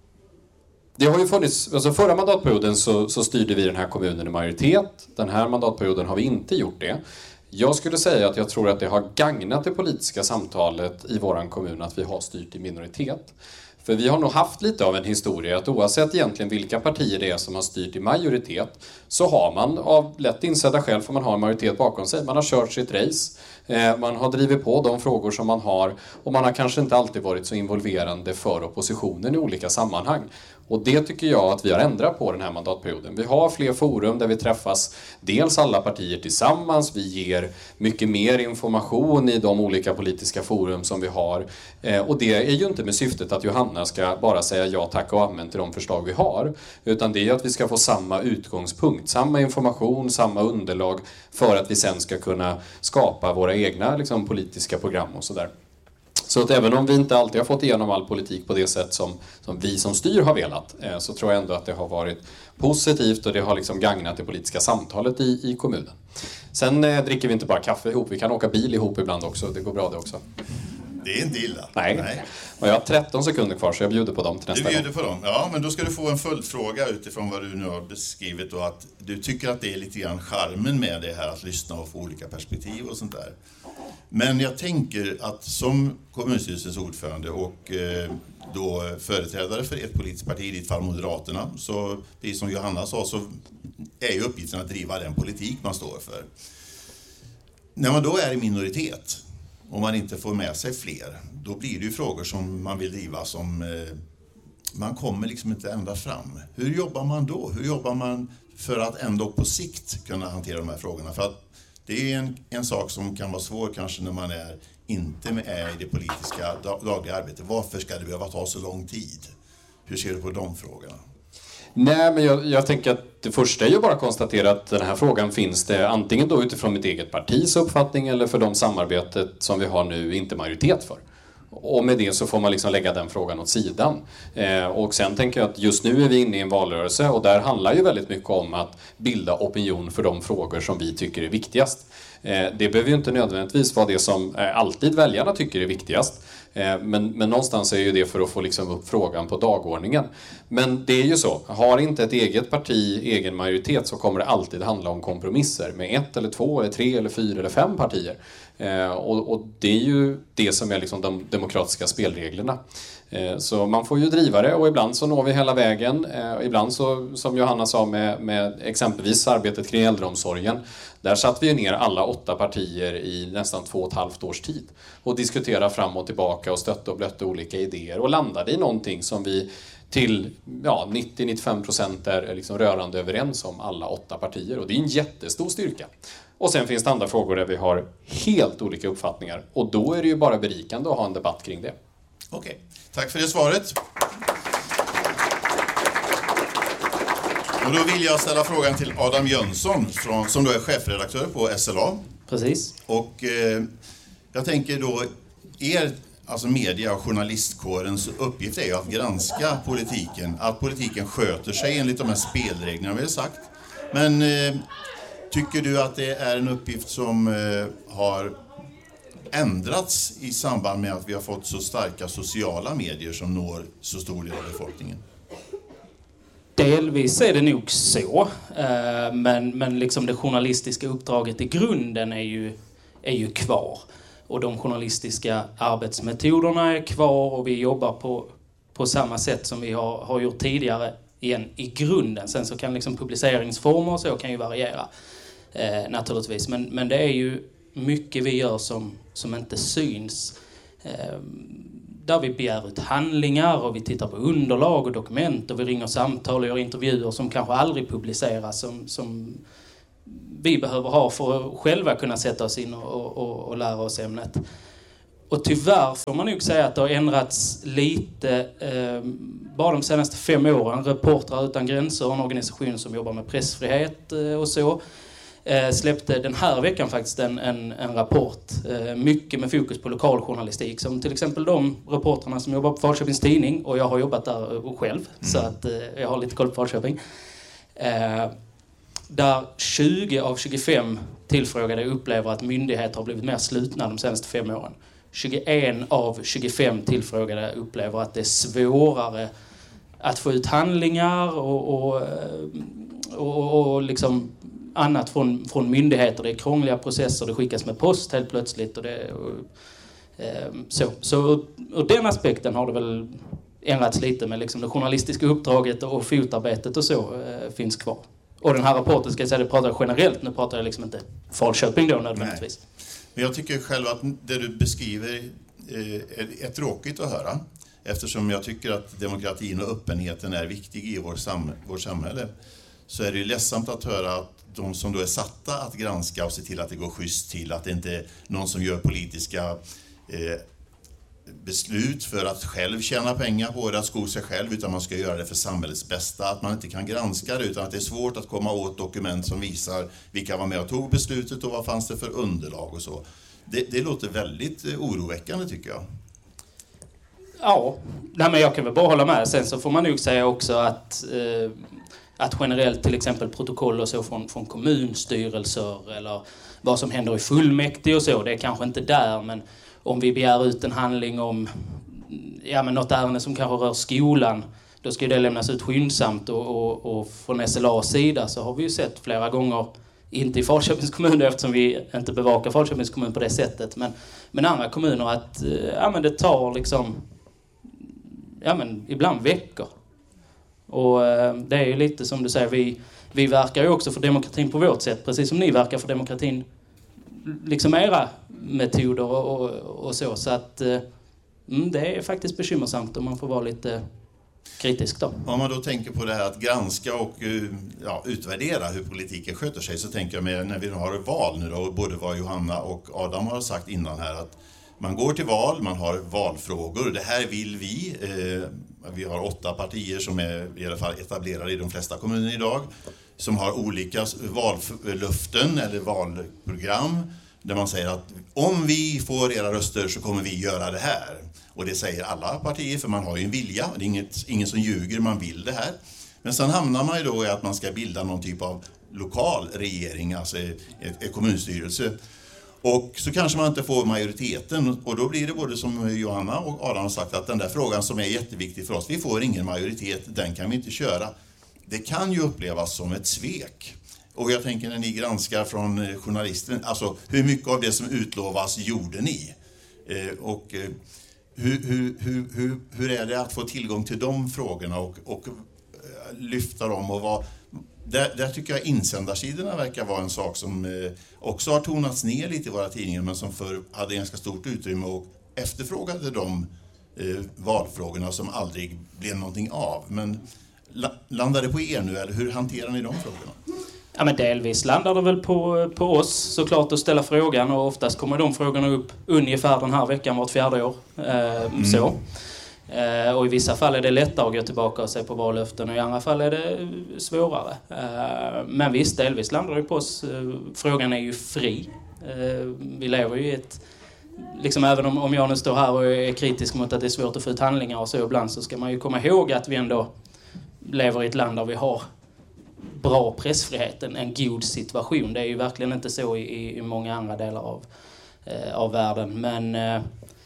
Det har ju funnits, alltså förra mandatperioden så, så styrde vi den här kommunen i majoritet. Den här mandatperioden har vi inte gjort det. Jag skulle säga att jag tror att det har gagnat det politiska samtalet i våran kommun att vi har styrt i minoritet. För vi har nog haft lite av en historia att oavsett egentligen vilka partier det är som har styrt i majoritet, så har man av lätt insedda skäl, för man har en majoritet bakom sig. Man har kört sitt race, eh, man har drivit på de frågor som man har, och man har kanske inte alltid varit så involverande för oppositionen i olika sammanhang. Och det tycker jag att vi har ändrat på den här mandatperioden. Vi har fler forum där vi träffas, dels alla partier tillsammans. Vi ger mycket mer information i de olika politiska forum som vi har. Eh, och det är ju inte med syftet att Johanna ska bara säga ja, tack och amen till de förslag vi har. Utan det är att vi ska få samma utgångspunkt, samma information, samma underlag för att vi sen ska kunna skapa våra egna liksom, politiska program och sådär. Så att även om vi inte alltid har fått igenom all politik på det sätt som, som vi som styr har velat, eh, så tror jag ändå att det har varit positivt och det har liksom gagnat det politiska samtalet i, i kommunen. Sen eh, dricker vi inte bara kaffe ihop, vi kan åka bil ihop ibland också, det går bra det också. Det är inte illa. Nej. Nej. Och jag har tretton sekunder kvar så jag bjuder på dem till nästa gång. Du bjuder på dem. Ja, men då ska du få en följdfråga utifrån vad du nu har beskrivit och att du tycker att det är lite grann charmen med det här att lyssna och få olika perspektiv och sånt där. Men jag tänker att som kommunstyrelsens ordförande och eh, då företrädare för ett politiskt parti, i ditt fall Moderaterna, så precis som Johanna sa så är ju uppgiften att driva den politik man står för. När man då är i minoritet och man inte får med sig fler, då blir det ju frågor som man vill driva som eh, man kommer liksom inte ända fram. Hur jobbar man då? Hur jobbar man för att ändå på sikt kunna hantera de här frågorna? För att det är en, en sak som kan vara svår kanske när man är inte med i det politiska dagliga arbetet. Varför ska det behöva ta så lång tid? Hur ser du på de frågorna? Nej, men jag, jag tänker att det första är ju bara att konstatera att den här frågan finns det antingen då utifrån mitt eget partis uppfattning eller för de samarbetet som vi har nu inte majoritet för. Och med det så får man liksom lägga den frågan åt sidan. Eh, och sen tänker jag att just nu är vi inne i en valrörelse och där handlar ju väldigt mycket om att bilda opinion för de frågor som vi tycker är viktigast. Eh, det behöver ju inte nödvändigtvis vara det som eh, alltid väljarna tycker är viktigast. Eh, men, men någonstans är ju det för att få liksom upp frågan på dagordningen. Men det är ju så, har inte ett eget parti egen majoritet så kommer det alltid handla om kompromisser med ett eller två eller tre eller fyra eller fem partier. Eh, och, och det är ju det som är liksom de demokratiska spelreglerna. Eh, så man får ju driva det och ibland så når vi hela vägen. Eh, ibland så, som Johanna sa med, med exempelvis arbetet kring äldreomsorgen, där satt vi ju ner alla åtta partier i nästan två och ett halvt års tid och diskuterade fram och tillbaka och stötte och blötte olika idéer och landade i någonting som vi till ja, nittio till nittiofem procent är liksom rörande överens om alla åtta partier. Och det är en jättestor styrka. Och sen finns det andra frågor där vi har helt olika uppfattningar. Och då är det ju bara berikande att ha en debatt kring det. Okej, tack för det svaret. Och då vill jag ställa frågan till Adam Jönsson från, som då är chefredaktör på S L A. Precis. Och eh, jag tänker då, er alltså media- och journalistkårens uppgift är ju att granska politiken. Att politiken sköter sig enligt de här spelreglerna vi har sagt. Men eh, tycker du att det är en uppgift som eh, har ändrats i samband med att vi har fått så starka sociala medier som når så stor del av befolkningen? Delvis är det nog så, men, men liksom det journalistiska uppdraget i grunden är ju, är ju kvar. Och de journalistiska arbetsmetoderna är kvar och vi jobbar på, på samma sätt som vi har, har gjort tidigare igen i grunden. Sen så kan liksom publiceringsformer och så kan ju variera eh, naturligtvis. Men, men det är ju mycket vi gör som, som inte syns där vi begär ut handlingar och vi tittar på underlag och dokument och vi ringer samtal och gör intervjuer som kanske aldrig publiceras, som, som vi behöver ha för att själva kunna sätta oss in och, och, och lära oss ämnet. Och tyvärr får man nog säga att det har ändrats lite eh, bara de senaste fem åren. Reportrar utan gränser, en organisation som jobbar med pressfrihet eh, och så, eh, släppte den här veckan faktiskt en, en, en rapport, eh, mycket med fokus på lokaljournalistik, som till exempel de reportrarna som jobbar på Falköpings Tidning, och jag har jobbat där själv, mm. så att eh, jag har lite koll på Falköping. Eh, där tjugo av tjugofem tillfrågade upplever att myndigheter har blivit mer slutna de senaste fem åren. tjugoen av tjugofem tillfrågade upplever att det är svårare att få ut handlingar och, och, och, och liksom annat från, från myndigheter. Det är krångliga processer, det skickas med post helt plötsligt. Och det, och, så så ur den aspekten har det väl ändrats lite, med liksom det journalistiska uppdraget och fotarbetet och så eh, finns kvar. Och den här rapporten, ska jag säga, det pratar jag generellt, nu pratar jag liksom inte Falköping då nödvändigtvis. Nej. Men jag tycker själv att det du beskriver är tråkigt att höra, eftersom jag tycker att demokratin och öppenheten är viktig i vår sam- vårt samhälle. Så är det ju ledsamt att höra att de som då är satta att granska och se till att det går schysst till, att det inte är någon som gör politiska eh, beslut för att själv tjäna pengar på det, att sko sig själv, utan man ska göra det för samhällets bästa, att man inte kan granska det, utan att det är svårt att komma åt dokument som visar vilka var med och tog beslutet och vad fanns det för underlag och så. Det, det låter väldigt oroväckande, tycker jag. Ja, nej, men jag kan väl bara hålla med. Sen så får man nog säga också att, eh, att generellt till exempel protokoll och så från, från kommunstyrelser eller vad som händer i fullmäktige och så, det är kanske inte där, men om vi begär ut en handling om ja, men något ärende som kanske rör skolan, då ska det lämnas ut skyndsamt, och, och, och från S L A:s sida så har vi ju sett flera gånger, inte i Falköpings kommun eftersom vi inte bevakar Falköpings kommun på det sättet, men, men andra kommuner, att ja, men det tar liksom ja, men ibland veckor. Och det är ju lite som du säger, vi, vi verkar ju också för demokratin på vårt sätt, precis som ni verkar för demokratin, liksom era metoder och, och, och så. Så att mm, det är faktiskt bekymmersamt om man får vara lite kritisk då. Om man då tänker på det här att granska och ja, utvärdera hur politiken sköter sig, så tänker jag med när vi har val nu då, både vad Johanna och Adam har sagt innan här, att man går till val, man har valfrågor. Det här vill vi. Eh, vi har åtta partier som är i alla fall etablerade i de flesta kommuner idag, som har olika vallöften eller valprogram där man säger att om vi får era röster så kommer vi göra det här. Och det säger alla partier, för man har ju en vilja. Det är inget, ingen som ljuger, man vill det här. Men sen hamnar man ju då i att man ska bilda någon typ av lokal regering, alltså en kommunstyrelse. Och så kanske man inte får majoriteten, och då blir det både som Johanna och Adam har sagt, att den där frågan som är jätteviktig för oss, vi får ingen majoritet, den kan vi inte köra. Det kan ju upplevas som ett svek. Och jag tänker när ni granskar från journalisten, alltså hur mycket av det som utlovas gjorde ni? Eh, och eh, hur, hur, hur, hur, hur är det att få tillgång till de frågorna och, och eh, lyfta dem? Och vad, där, där tycker jag insändarsidorna verkar vara en sak som eh, också har tonats ner lite i våra tidningar, men som förr hade ganska stort utrymme och efterfrågade de eh, valfrågorna som aldrig blev någonting av. Men la, landar det på er nu, eller hur hanterar ni de frågorna? Ja, men delvis landar det väl på, på oss såklart att ställa frågan, och oftast kommer de frågorna upp ungefär den här veckan vart fjärde år. Eh, mm. Så. Eh, och i vissa fall är det lättare att gå tillbaka och se på vallöften, och i andra fall är det svårare. Eh, men visst, delvis landar det på oss. Eh, frågan är ju fri. Eh, vi lever ju i ett... Liksom, även om, om jag nu står här och är kritisk mot att det är svårt att få ut handlingar och så ibland, så ska man ju komma ihåg att vi ändå lever i ett land där vi har bra pressfrihet, en, en god situation. Det är ju verkligen inte så i, i många andra delar av, eh, av världen. Men eh,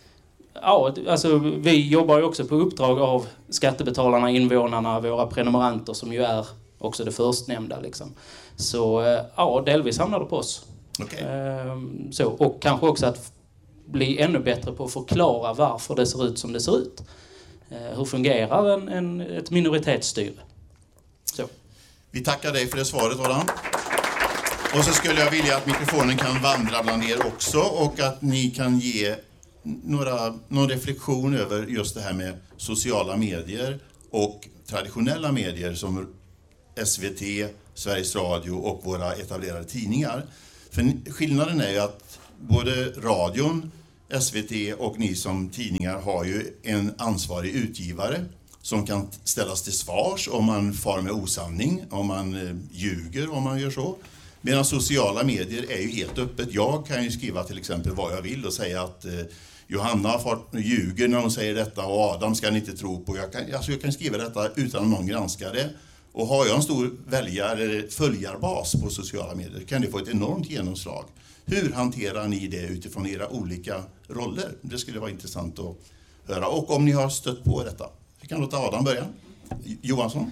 ja, alltså, vi jobbar ju också på uppdrag av skattebetalarna, invånarna, våra prenumeranter, som ju är också det förstnämnda. Liksom. Så eh, ja, delvis hamnar det på oss. Okay. Eh, så, och kanske också att bli ännu bättre på att förklara varför det ser ut som det ser ut. Eh, hur fungerar en, en, ett minoritetsstyre? Så. Vi tackar dig för det svaret, Adam. Och så skulle jag vilja att mikrofonen kan vandra bland er också, och att ni kan ge några, någon reflektion över just det här med sociala medier och traditionella medier som S V T, Sveriges Radio och våra etablerade tidningar. För skillnaden är ju att både radion, S V T och ni som tidningar har ju en ansvarig utgivare som kan ställas till svars om man far med osanning, om man eh, ljuger, om man gör så. Medan sociala medier är ju helt öppet. Jag kan ju skriva till exempel vad jag vill och säga att eh, Johanna har fått ljuger när hon säger detta och Adam ska ni inte tro på. Jag kan, alltså jag kan skriva detta utan att någon granskar det. Och har jag en stor väljare eller följarbas på sociala medier kan det få ett enormt genomslag. Hur hanterar ni det utifrån era olika roller? Det skulle vara intressant att höra. Och om ni har stött på detta. Vi kan låta Adam börja. Johansson?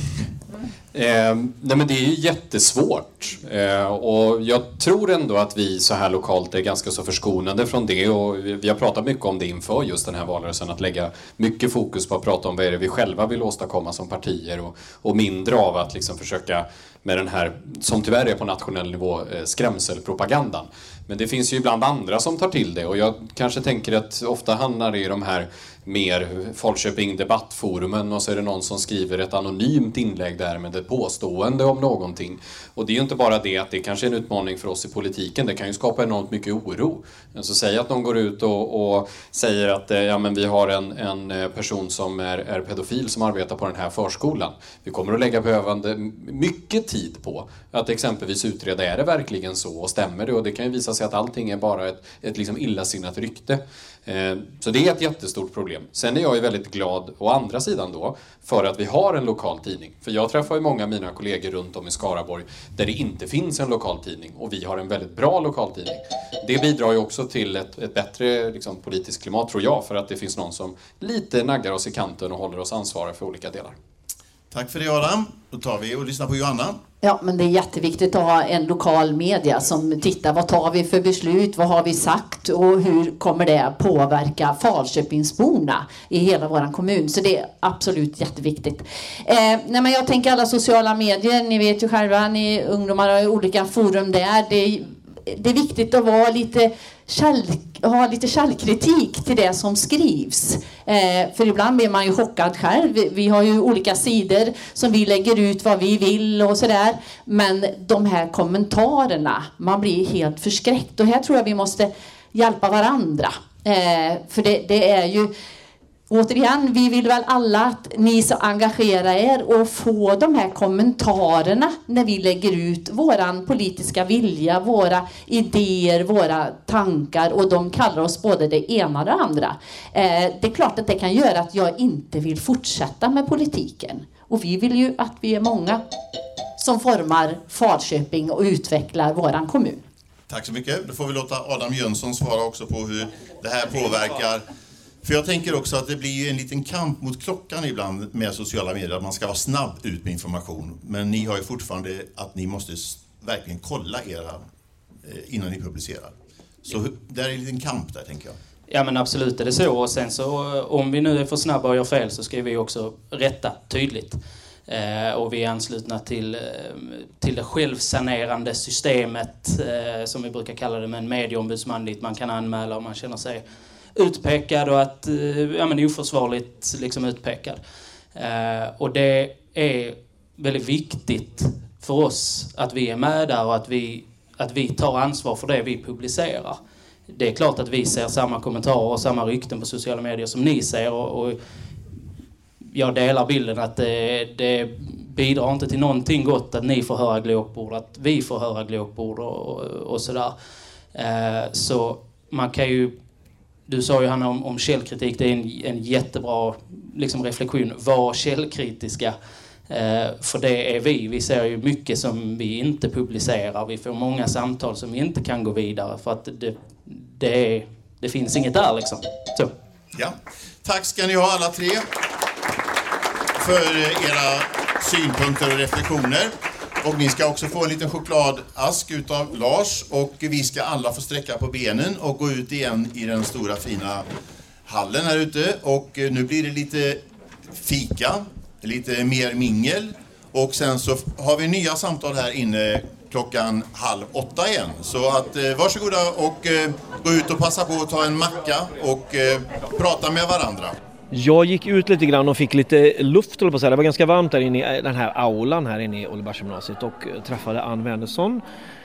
Eh, nej men det är ju jättesvårt eh, och jag tror ändå att vi så här lokalt är ganska så förskonade från det, och vi, vi har pratat mycket om det inför just den här valrörelsen, att lägga mycket fokus på att prata om vad är det vi själva vill åstadkomma som partier och, och mindre av att liksom försöka med den här, som tyvärr är på nationell nivå, eh, skrämselpropagandan. Men det finns ju ibland andra som tar till det, och jag kanske tänker att ofta hamnar det i de här mer Falköping debattforumen och så är det någon som skriver ett anonymt inlägg där med ett påstående om någonting. Och det är ju inte bara det att det kanske är en utmaning för oss i politiken, det kan ju skapa enormt mycket oro. Så säg att någon går ut och, och säger att ja, men vi har en, en person som är, är pedofil som arbetar på den här förskolan. Vi kommer att lägga behövande mycket tid på att exempelvis utreda, är det verkligen så och stämmer det? Och det kan ju visa sig att allting är bara ett, ett liksom illasinnat rykte. Så det är ett jättestort problem. Sen är jag ju väldigt glad å andra sidan då för att vi har en lokal tidning. För jag träffar ju många av mina kollegor runt om i Skaraborg där det inte finns en lokal tidning, och vi har en väldigt bra lokal tidning. Det bidrar ju också till ett, ett bättre liksom, politiskt klimat, tror jag, för att det finns någon som lite naggar oss i kanten och håller oss ansvariga för olika delar. Tack för det, Adam. Då tar vi och lyssnar på Johanna. Ja, men det är jätteviktigt att ha en lokal media som tittar, vad tar vi för beslut, vad har vi sagt och hur kommer det påverka Falköpingsborna i hela vår kommun. Så det är absolut jätteviktigt. Eh, nej, men jag tänker alla sociala medier, ni vet ju själva, ni ungdomar har olika forum där. Det är, det är viktigt att vara lite käll, ha lite källkritik till det som skrivs. Eh, för ibland blir man ju chockad själv. Vi, vi har ju olika sidor som vi lägger ut vad vi vill och sådär. Men de här kommentarerna, man blir helt förskräckt. Och här tror jag vi måste hjälpa varandra. Eh, för det, det är ju... Återigen, vi vill väl alla att ni så engagerar er och få de här kommentarerna när vi lägger ut våran politiska vilja, våra idéer, våra tankar, och de kallar oss både det ena och det andra. Eh, det är klart att det kan göra att jag inte vill fortsätta med politiken. Och vi vill ju att vi är många som formar Falköping och utvecklar våran kommun. Tack så mycket. Då får vi låta Adam Jönsson svara också på hur det här påverkar. För jag tänker också att det blir ju en liten kamp mot klockan ibland med sociala medier. Att man ska vara snabb ut med information. Men ni har ju fortfarande att ni måste verkligen kolla era innan ni publicerar. Så det är en liten kamp där, tänker jag. Ja, men absolut är det så. Och sen så om vi nu är för snabba och gör fel så ska vi också rätta tydligt. Eh, och vi är anslutna till, eh, till det självsanerande systemet eh, som vi brukar kalla det, med en medieombudsman dit man kan anmäla om man känner sig utpekad och att, ja, men oförsvarligt liksom utpekad. Eh, och det är väldigt viktigt för oss att vi är med där och att vi, att vi tar ansvar för det vi publicerar. Det är klart att vi ser samma kommentarer och samma rykten på sociala medier som ni ser, och, och jag delar bilden att det, det bidrar inte till någonting gott att ni får höra glåpord, att vi får höra glåpord och, och sådär. Eh, så man kan ju, du sa ju Hanna om, om källkritik, det är en, en jättebra liksom, reflektion. Var källkritiska, eh, för det är vi. Vi ser ju mycket som vi inte publicerar. Vi får många samtal som vi inte kan gå vidare för att det, det, är, det finns inget där liksom. Så. Ja. Tack ska ni ha alla tre för era synpunkter och reflektioner. Och ni ska också få en liten chokladask utav Lars, och vi ska alla få sträcka på benen och gå ut igen i den stora fina hallen här ute. Och nu blir det lite fika, lite mer mingel, och sen så har vi nya samtal här inne klockan halv åtta igen. Så att eh, varsågoda och eh, gå ut och passa på att ta en macka och eh, prata med varandra. Jag gick ut lite grann och fick lite luft, på sig. Det var ganska varmt där inne i den här aulan här inne i Ollebergsgymnasiet och träffade Ann Wernersson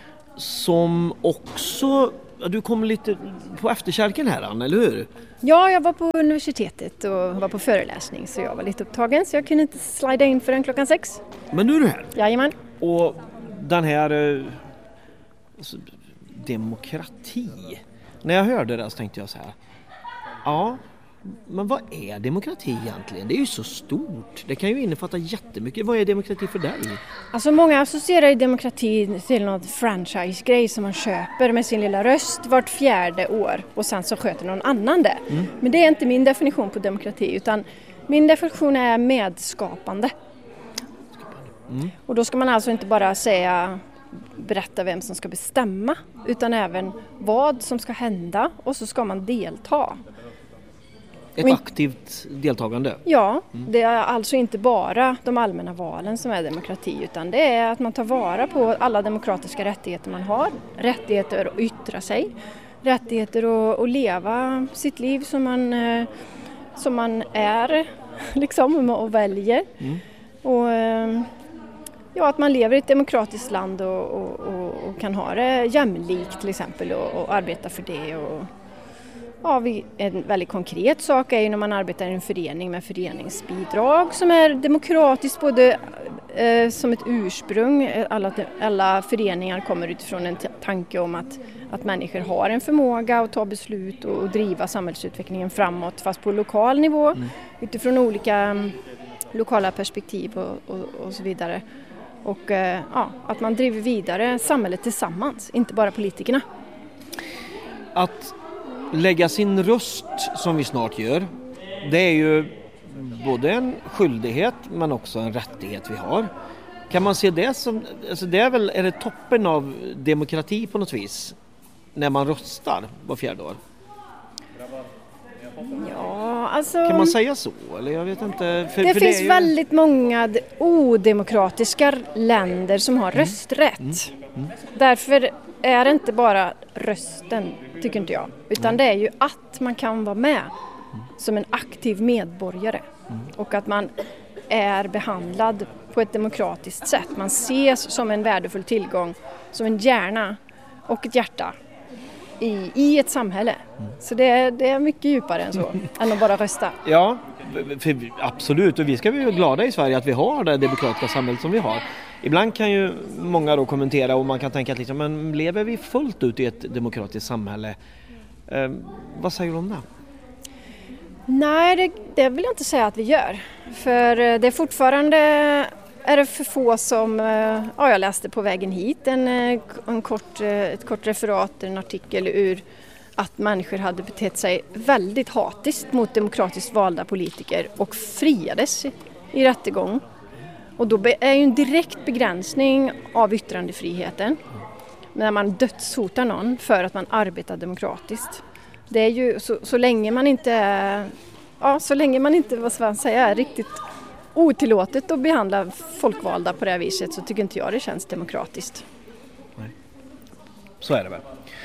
som också, du kom lite på efterkälken här, Ann, eller hur? Ja, jag var på universitetet och var på föreläsning så jag var lite upptagen så jag kunde inte slida in förrän klockan sex. Men nu är du här? Jajamän. Och den här alltså, demokrati, när jag hörde det så tänkte jag så här, ja, men vad är demokrati egentligen? Det är ju så stort. Det kan ju innefatta jättemycket. Vad är demokrati för dig? Alltså många associerar ju demokrati till något franchise-grej som man köper med sin lilla röst vart fjärde år och sen så sköter någon annan det. Mm. Men det är inte min definition på demokrati utan min definition är medskapande. Mm. Och då ska man alltså inte bara säga berätta vem som ska bestämma utan även vad som ska hända och så ska man delta. Ett Men, aktivt deltagande? Ja, mm. det är alltså inte bara de allmänna valen som är demokrati utan det är att man tar vara på alla demokratiska rättigheter man har. Rättigheter att yttra sig, rättigheter att, att leva sitt liv som man, som man är liksom, och väljer. Mm. Och ja, att man lever i ett demokratiskt land och, och, och, och kan ha det jämlikt till exempel och, och arbeta för det. Och, ja, vi, en väldigt konkret sak är ju när man arbetar i en förening med föreningsbidrag som är demokratiskt både eh, som ett ursprung. Alla, alla föreningar kommer utifrån en t- tanke om att, att människor har en förmåga att ta beslut och, och driva samhällsutvecklingen framåt fast på lokal nivå mm. utifrån olika um, lokala perspektiv och, och, och så vidare. Och eh, ja, att man driver vidare samhället tillsammans, inte bara politikerna. Att lägga sin röst som vi snart gör, det är ju både en skyldighet men också en rättighet vi har. Kan man se det som, alltså det är väl, är det toppen av demokrati på något vis när man röstar var fjärde år? Ja, alltså, kan man säga så? Eller jag vet inte. För, det för finns det ju... väldigt många odemokratiska länder som har mm. rösträtt. Mm. Mm. Därför är det inte bara rösten, tycker inte jag. Utan mm. det är ju att man kan vara med mm. som en aktiv medborgare. Mm. Och att man är behandlad på ett demokratiskt sätt. Man ses som en värdefull tillgång, som en hjärna och ett hjärta. I, i ett samhälle. Mm. Så det är, det är mycket djupare än så, än att bara rösta. Ja, för, absolut. Och vi ska vara glada i Sverige att vi har det demokratiska samhället som vi har. Ibland kan ju många då kommentera och man kan tänka att liksom, men lever vi fullt ut i ett demokratiskt samhälle? Eh, vad säger du om det? Nej, det, det vill jag inte säga att vi gör. För det är fortfarande... är det för få som, ja, jag läste på vägen hit en, en kort, ett kort referat, en artikel ur att människor hade betett sig väldigt hatiskt mot demokratiskt valda politiker och friades i, i rättegång. Och då är ju en direkt begränsning av yttrandefriheten när man dödshotar någon för att man arbetar demokratiskt. Det är ju så, så länge man inte, ja, så länge man inte, vad ska man säga, är riktigt otillåtet att behandla folkvalda på det här viset så tycker inte jag det känns demokratiskt. Nej. Så är det väl.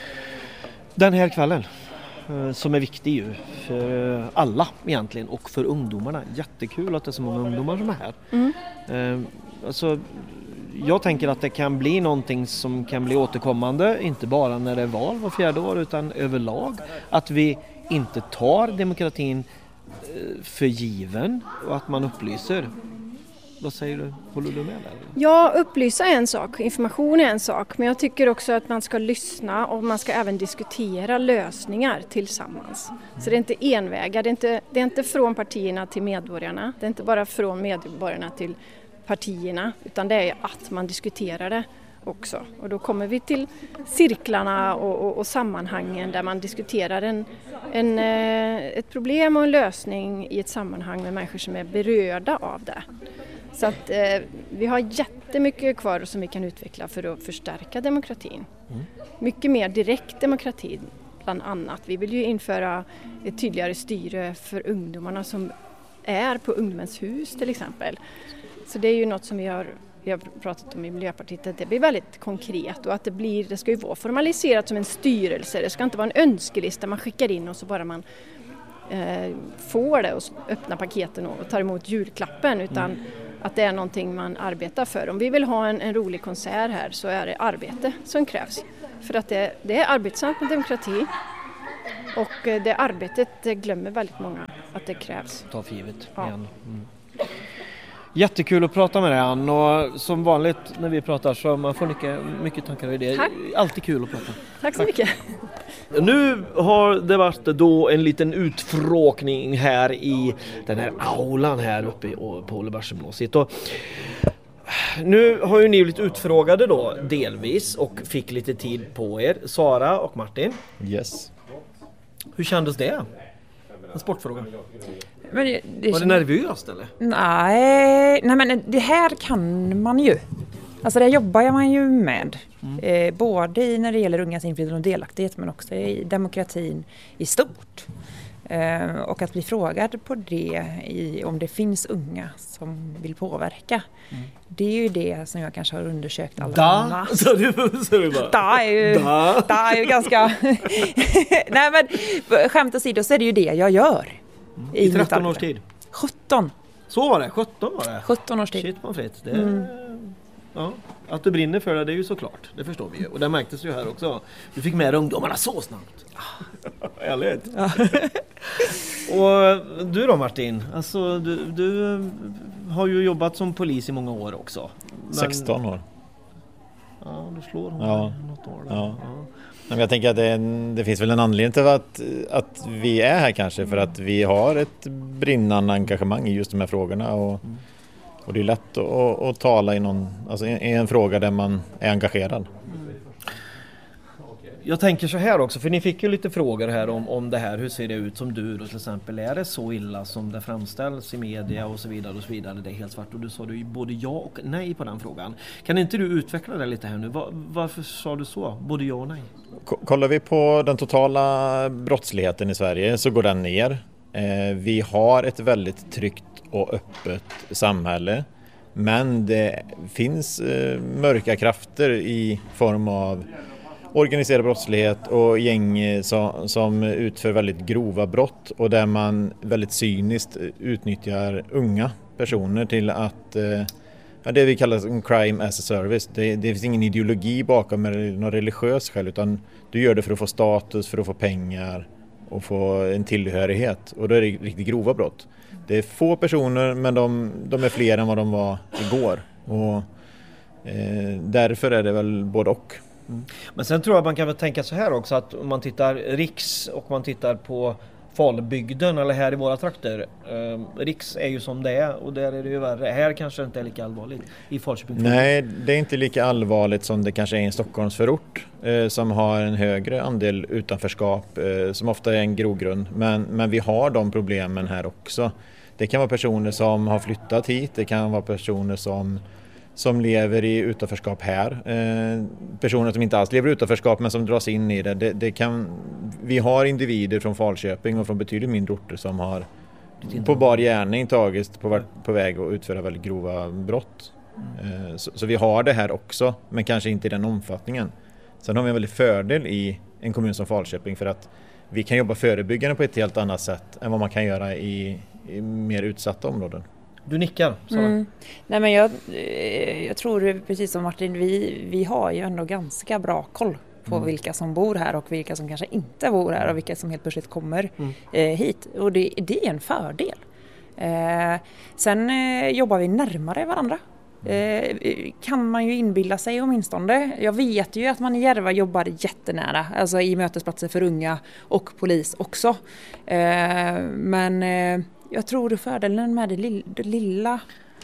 Den här kvällen som är viktig ju för alla egentligen och för ungdomarna. Jättekul att det är så många ungdomar som är här. Mm. Alltså, jag tänker att det kan bli någonting som kan bli återkommande, inte bara när det är val var fjärde år utan överlag. Att vi inte tar demokratin för given och att man upplyser. Vad säger du? Håller du med där? Ja, upplysa är en sak, information är en sak, men jag tycker också att man ska lyssna och man ska även diskutera lösningar tillsammans. Så det är inte envägar, det är inte, det är inte från partierna till medborgarna, det är inte bara från medborgarna till partierna, utan det är att man diskuterar det också. Och då kommer vi till cirklarna och, och, och sammanhangen där man diskuterar en, en, ett problem och en lösning i ett sammanhang med människor som är berörda av det. Så att eh, vi har jättemycket kvar som vi kan utveckla för att förstärka demokratin. Mm. Mycket mer direkt demokrati bland annat. Vi vill ju införa ett tydligare styre för ungdomarna som är på ungdomens hus till exempel. Så det är ju något som vi har vi har pratat om i Miljöpartiet, att det blir väldigt konkret och att det blir, det ska ju vara formaliserat som en styrelse. Det ska inte vara en önskelista man skickar in och så bara man eh, får det och öppnar paketen och tar emot julklappen, utan mm. att det är någonting man arbetar för. Om vi vill ha en, en rolig konsert här så är det arbete som krävs. För att det, det är arbetsamt med demokrati och det arbetet det glömmer väldigt många att det krävs. Ta för givet ja. igen. Mm. Jättekul att prata med dig, Ann, och som vanligt när vi pratar så man får mycket, mycket tankar och idéer. Tack. Alltid kul att prata. Tack så Tack. mycket. Nu har det varit då en liten utfrågning här i den här aulan här uppe på Ollebergsgymnasiet. Och nu har ju ni blivit utfrågade då delvis och fick lite tid på er, Sara och Martin. Yes. Hur kändes det? En sportfråga. Men det, det var det nervöst eller? Nej, nej, men det här kan man ju. Alltså det jobbar man ju med. Mm. Eh, både i när det gäller ungas inflytande och delaktighet, men också i demokratin i stort. Eh, och att bli frågad på det i, om det finns unga som vill påverka. Mm. Det är ju det som jag kanske har undersökt allra mest. Så du, så du bara. Da är ju, da. Da är ju ganska... Nej men skämt åsido så är det ju det jag gör. Mm. I, I tretton års tid? sjutton. Så var det, sjutton var det? sjutton års tid. Shit på fritt. Det, mm. ja, att du brinner för det, det är ju såklart. Det förstår vi ju. Och det märktes ju här också. Du fick med ungdomarna så snabbt. Ärligt. Ja. Och du då Martin? Alltså du, du har ju jobbat som polis i många år också. Men... sexton år. Ja, du slår hon ja. något år. Ja. Ja. Men jag tänker att det, det finns väl en anledning till att, att vi är här kanske. För att vi har ett brinnande engagemang i just de här frågorna. Och, mm. och det är lätt att, att, att tala i, någon, alltså i en fråga där man är engagerad. Mm. Jag tänker så här också, för ni fick ju lite frågor här om, om det här. Hur ser det ut som du då till exempel? Är det så illa som det framställs i media och så vidare och så vidare? Det är helt svart och du sa ju både ja och nej på den frågan. Kan inte du utveckla det lite här nu? Var, varför sa du så? Både ja och nej? Kollar vi på den totala brottsligheten i Sverige så går den ner. Eh, vi har ett väldigt tryggt och öppet samhälle. Men det finns eh, mörka krafter i form av organiserad brottslighet och gäng som, som utför väldigt grova brott och där man väldigt cyniskt utnyttjar unga personer till att ja, det vi kallar en crime as a service. Det, det finns ingen ideologi bakom eller någon religiös skäl, utan du gör det för att få status, för att få pengar och få en tillhörighet, och då är det riktigt grova brott. Det är få personer, men de, de är fler än vad de var igår, och eh, därför är det väl både och. Mm. Men sen tror jag man kan väl tänka så här också, att om man tittar riks och man tittar på Falbygden eller här i våra trakter. Eh, riks är ju som det är och där är det ju värre. Här kanske det inte är lika allvarligt i Falköping. Nej, det är inte lika allvarligt som det kanske är i en Stockholmsförort eh, som har en högre andel utanförskap eh, som ofta är en grogrund. Men, men vi har de problemen här också. Det kan vara personer som har flyttat hit, det kan vara personer som som lever i utanförskap här. Eh, personer som inte alls lever i utanförskap men som dras in i det. Det, det kan, vi har individer från Falköping och från betydligt mindre orter som har på bar gärning tagits på, på väg att utföra väldigt grova brott. Eh, så, så vi har det här också, men kanske inte i den omfattningen. Sen har vi en väldigt fördel i en kommun som Falköping för att vi kan jobba förebyggande på ett helt annat sätt än vad man kan göra i, i mer utsatta områden. Du nickar, Sara. Mm. Nej, men jag, jag tror precis som Martin, vi, vi har ju ändå ganska bra koll på mm. vilka som bor här och vilka som kanske inte bor här och vilka som helt plötsligt kommer mm. eh, hit. Och det, det är en fördel. Eh, sen eh, jobbar vi närmare varandra. Eh, kan man ju inbilla sig åtminstone. Jag vet ju att man i Järva jobbar jättenära, alltså i mötesplatser för unga och polis också. Eh, men eh, jag tror det fördelen med det lilla, det lilla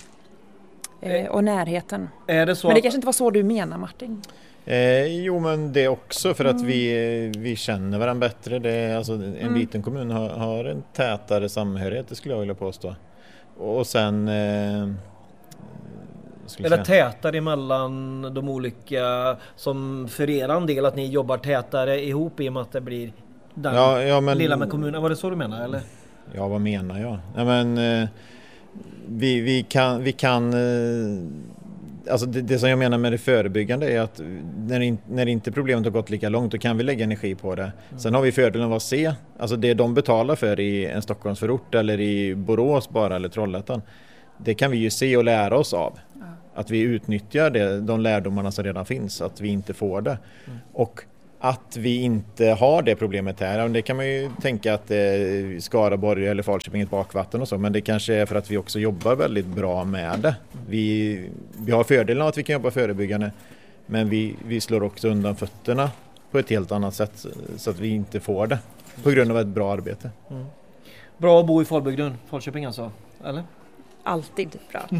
eh, och närheten. Är det så men det att... kanske inte var så du menar, Martin? Eh, jo, men det också för att mm. vi, vi känner varandra bättre. Det är, alltså, en mm. liten kommun har, har en tätare samhörighet, det skulle jag vilja påstå. Och sen... Eh, är det tätare emellan de olika, som för er del att ni jobbar tätare ihop i och med att det blir den ja, ja, men, lilla med kommunen? Var det så du menar, eller? Ja, vad menar jag? Ja, men, eh, vi, vi kan, vi kan eh, alltså det, det som jag menar med det förebyggande är att när, in, när inte problemet har gått lika långt, då kan vi lägga energi på det. Mm. Sen har vi fördelen av att se, alltså det de betalar för i en Stockholmsförort eller i Borås bara eller Trollhättan, det kan vi ju se och lära oss av. Mm. Att vi utnyttjar det, de lärdomarna som redan finns, att vi inte får det. Mm. Och att vi inte har det problemet här, det kan man ju tänka att eh, Skaraborg eller Falköping är ett bakvatten och så, men det kanske är för att vi också jobbar väldigt bra med det. Vi, vi har fördelen av att vi kan jobba förebyggande, men vi, vi slår också undan fötterna på ett helt annat sätt så att vi inte får det på grund av ett bra arbete. Mm. Bra att bo i Falbygden, Falköping alltså, eller? Alltid bra.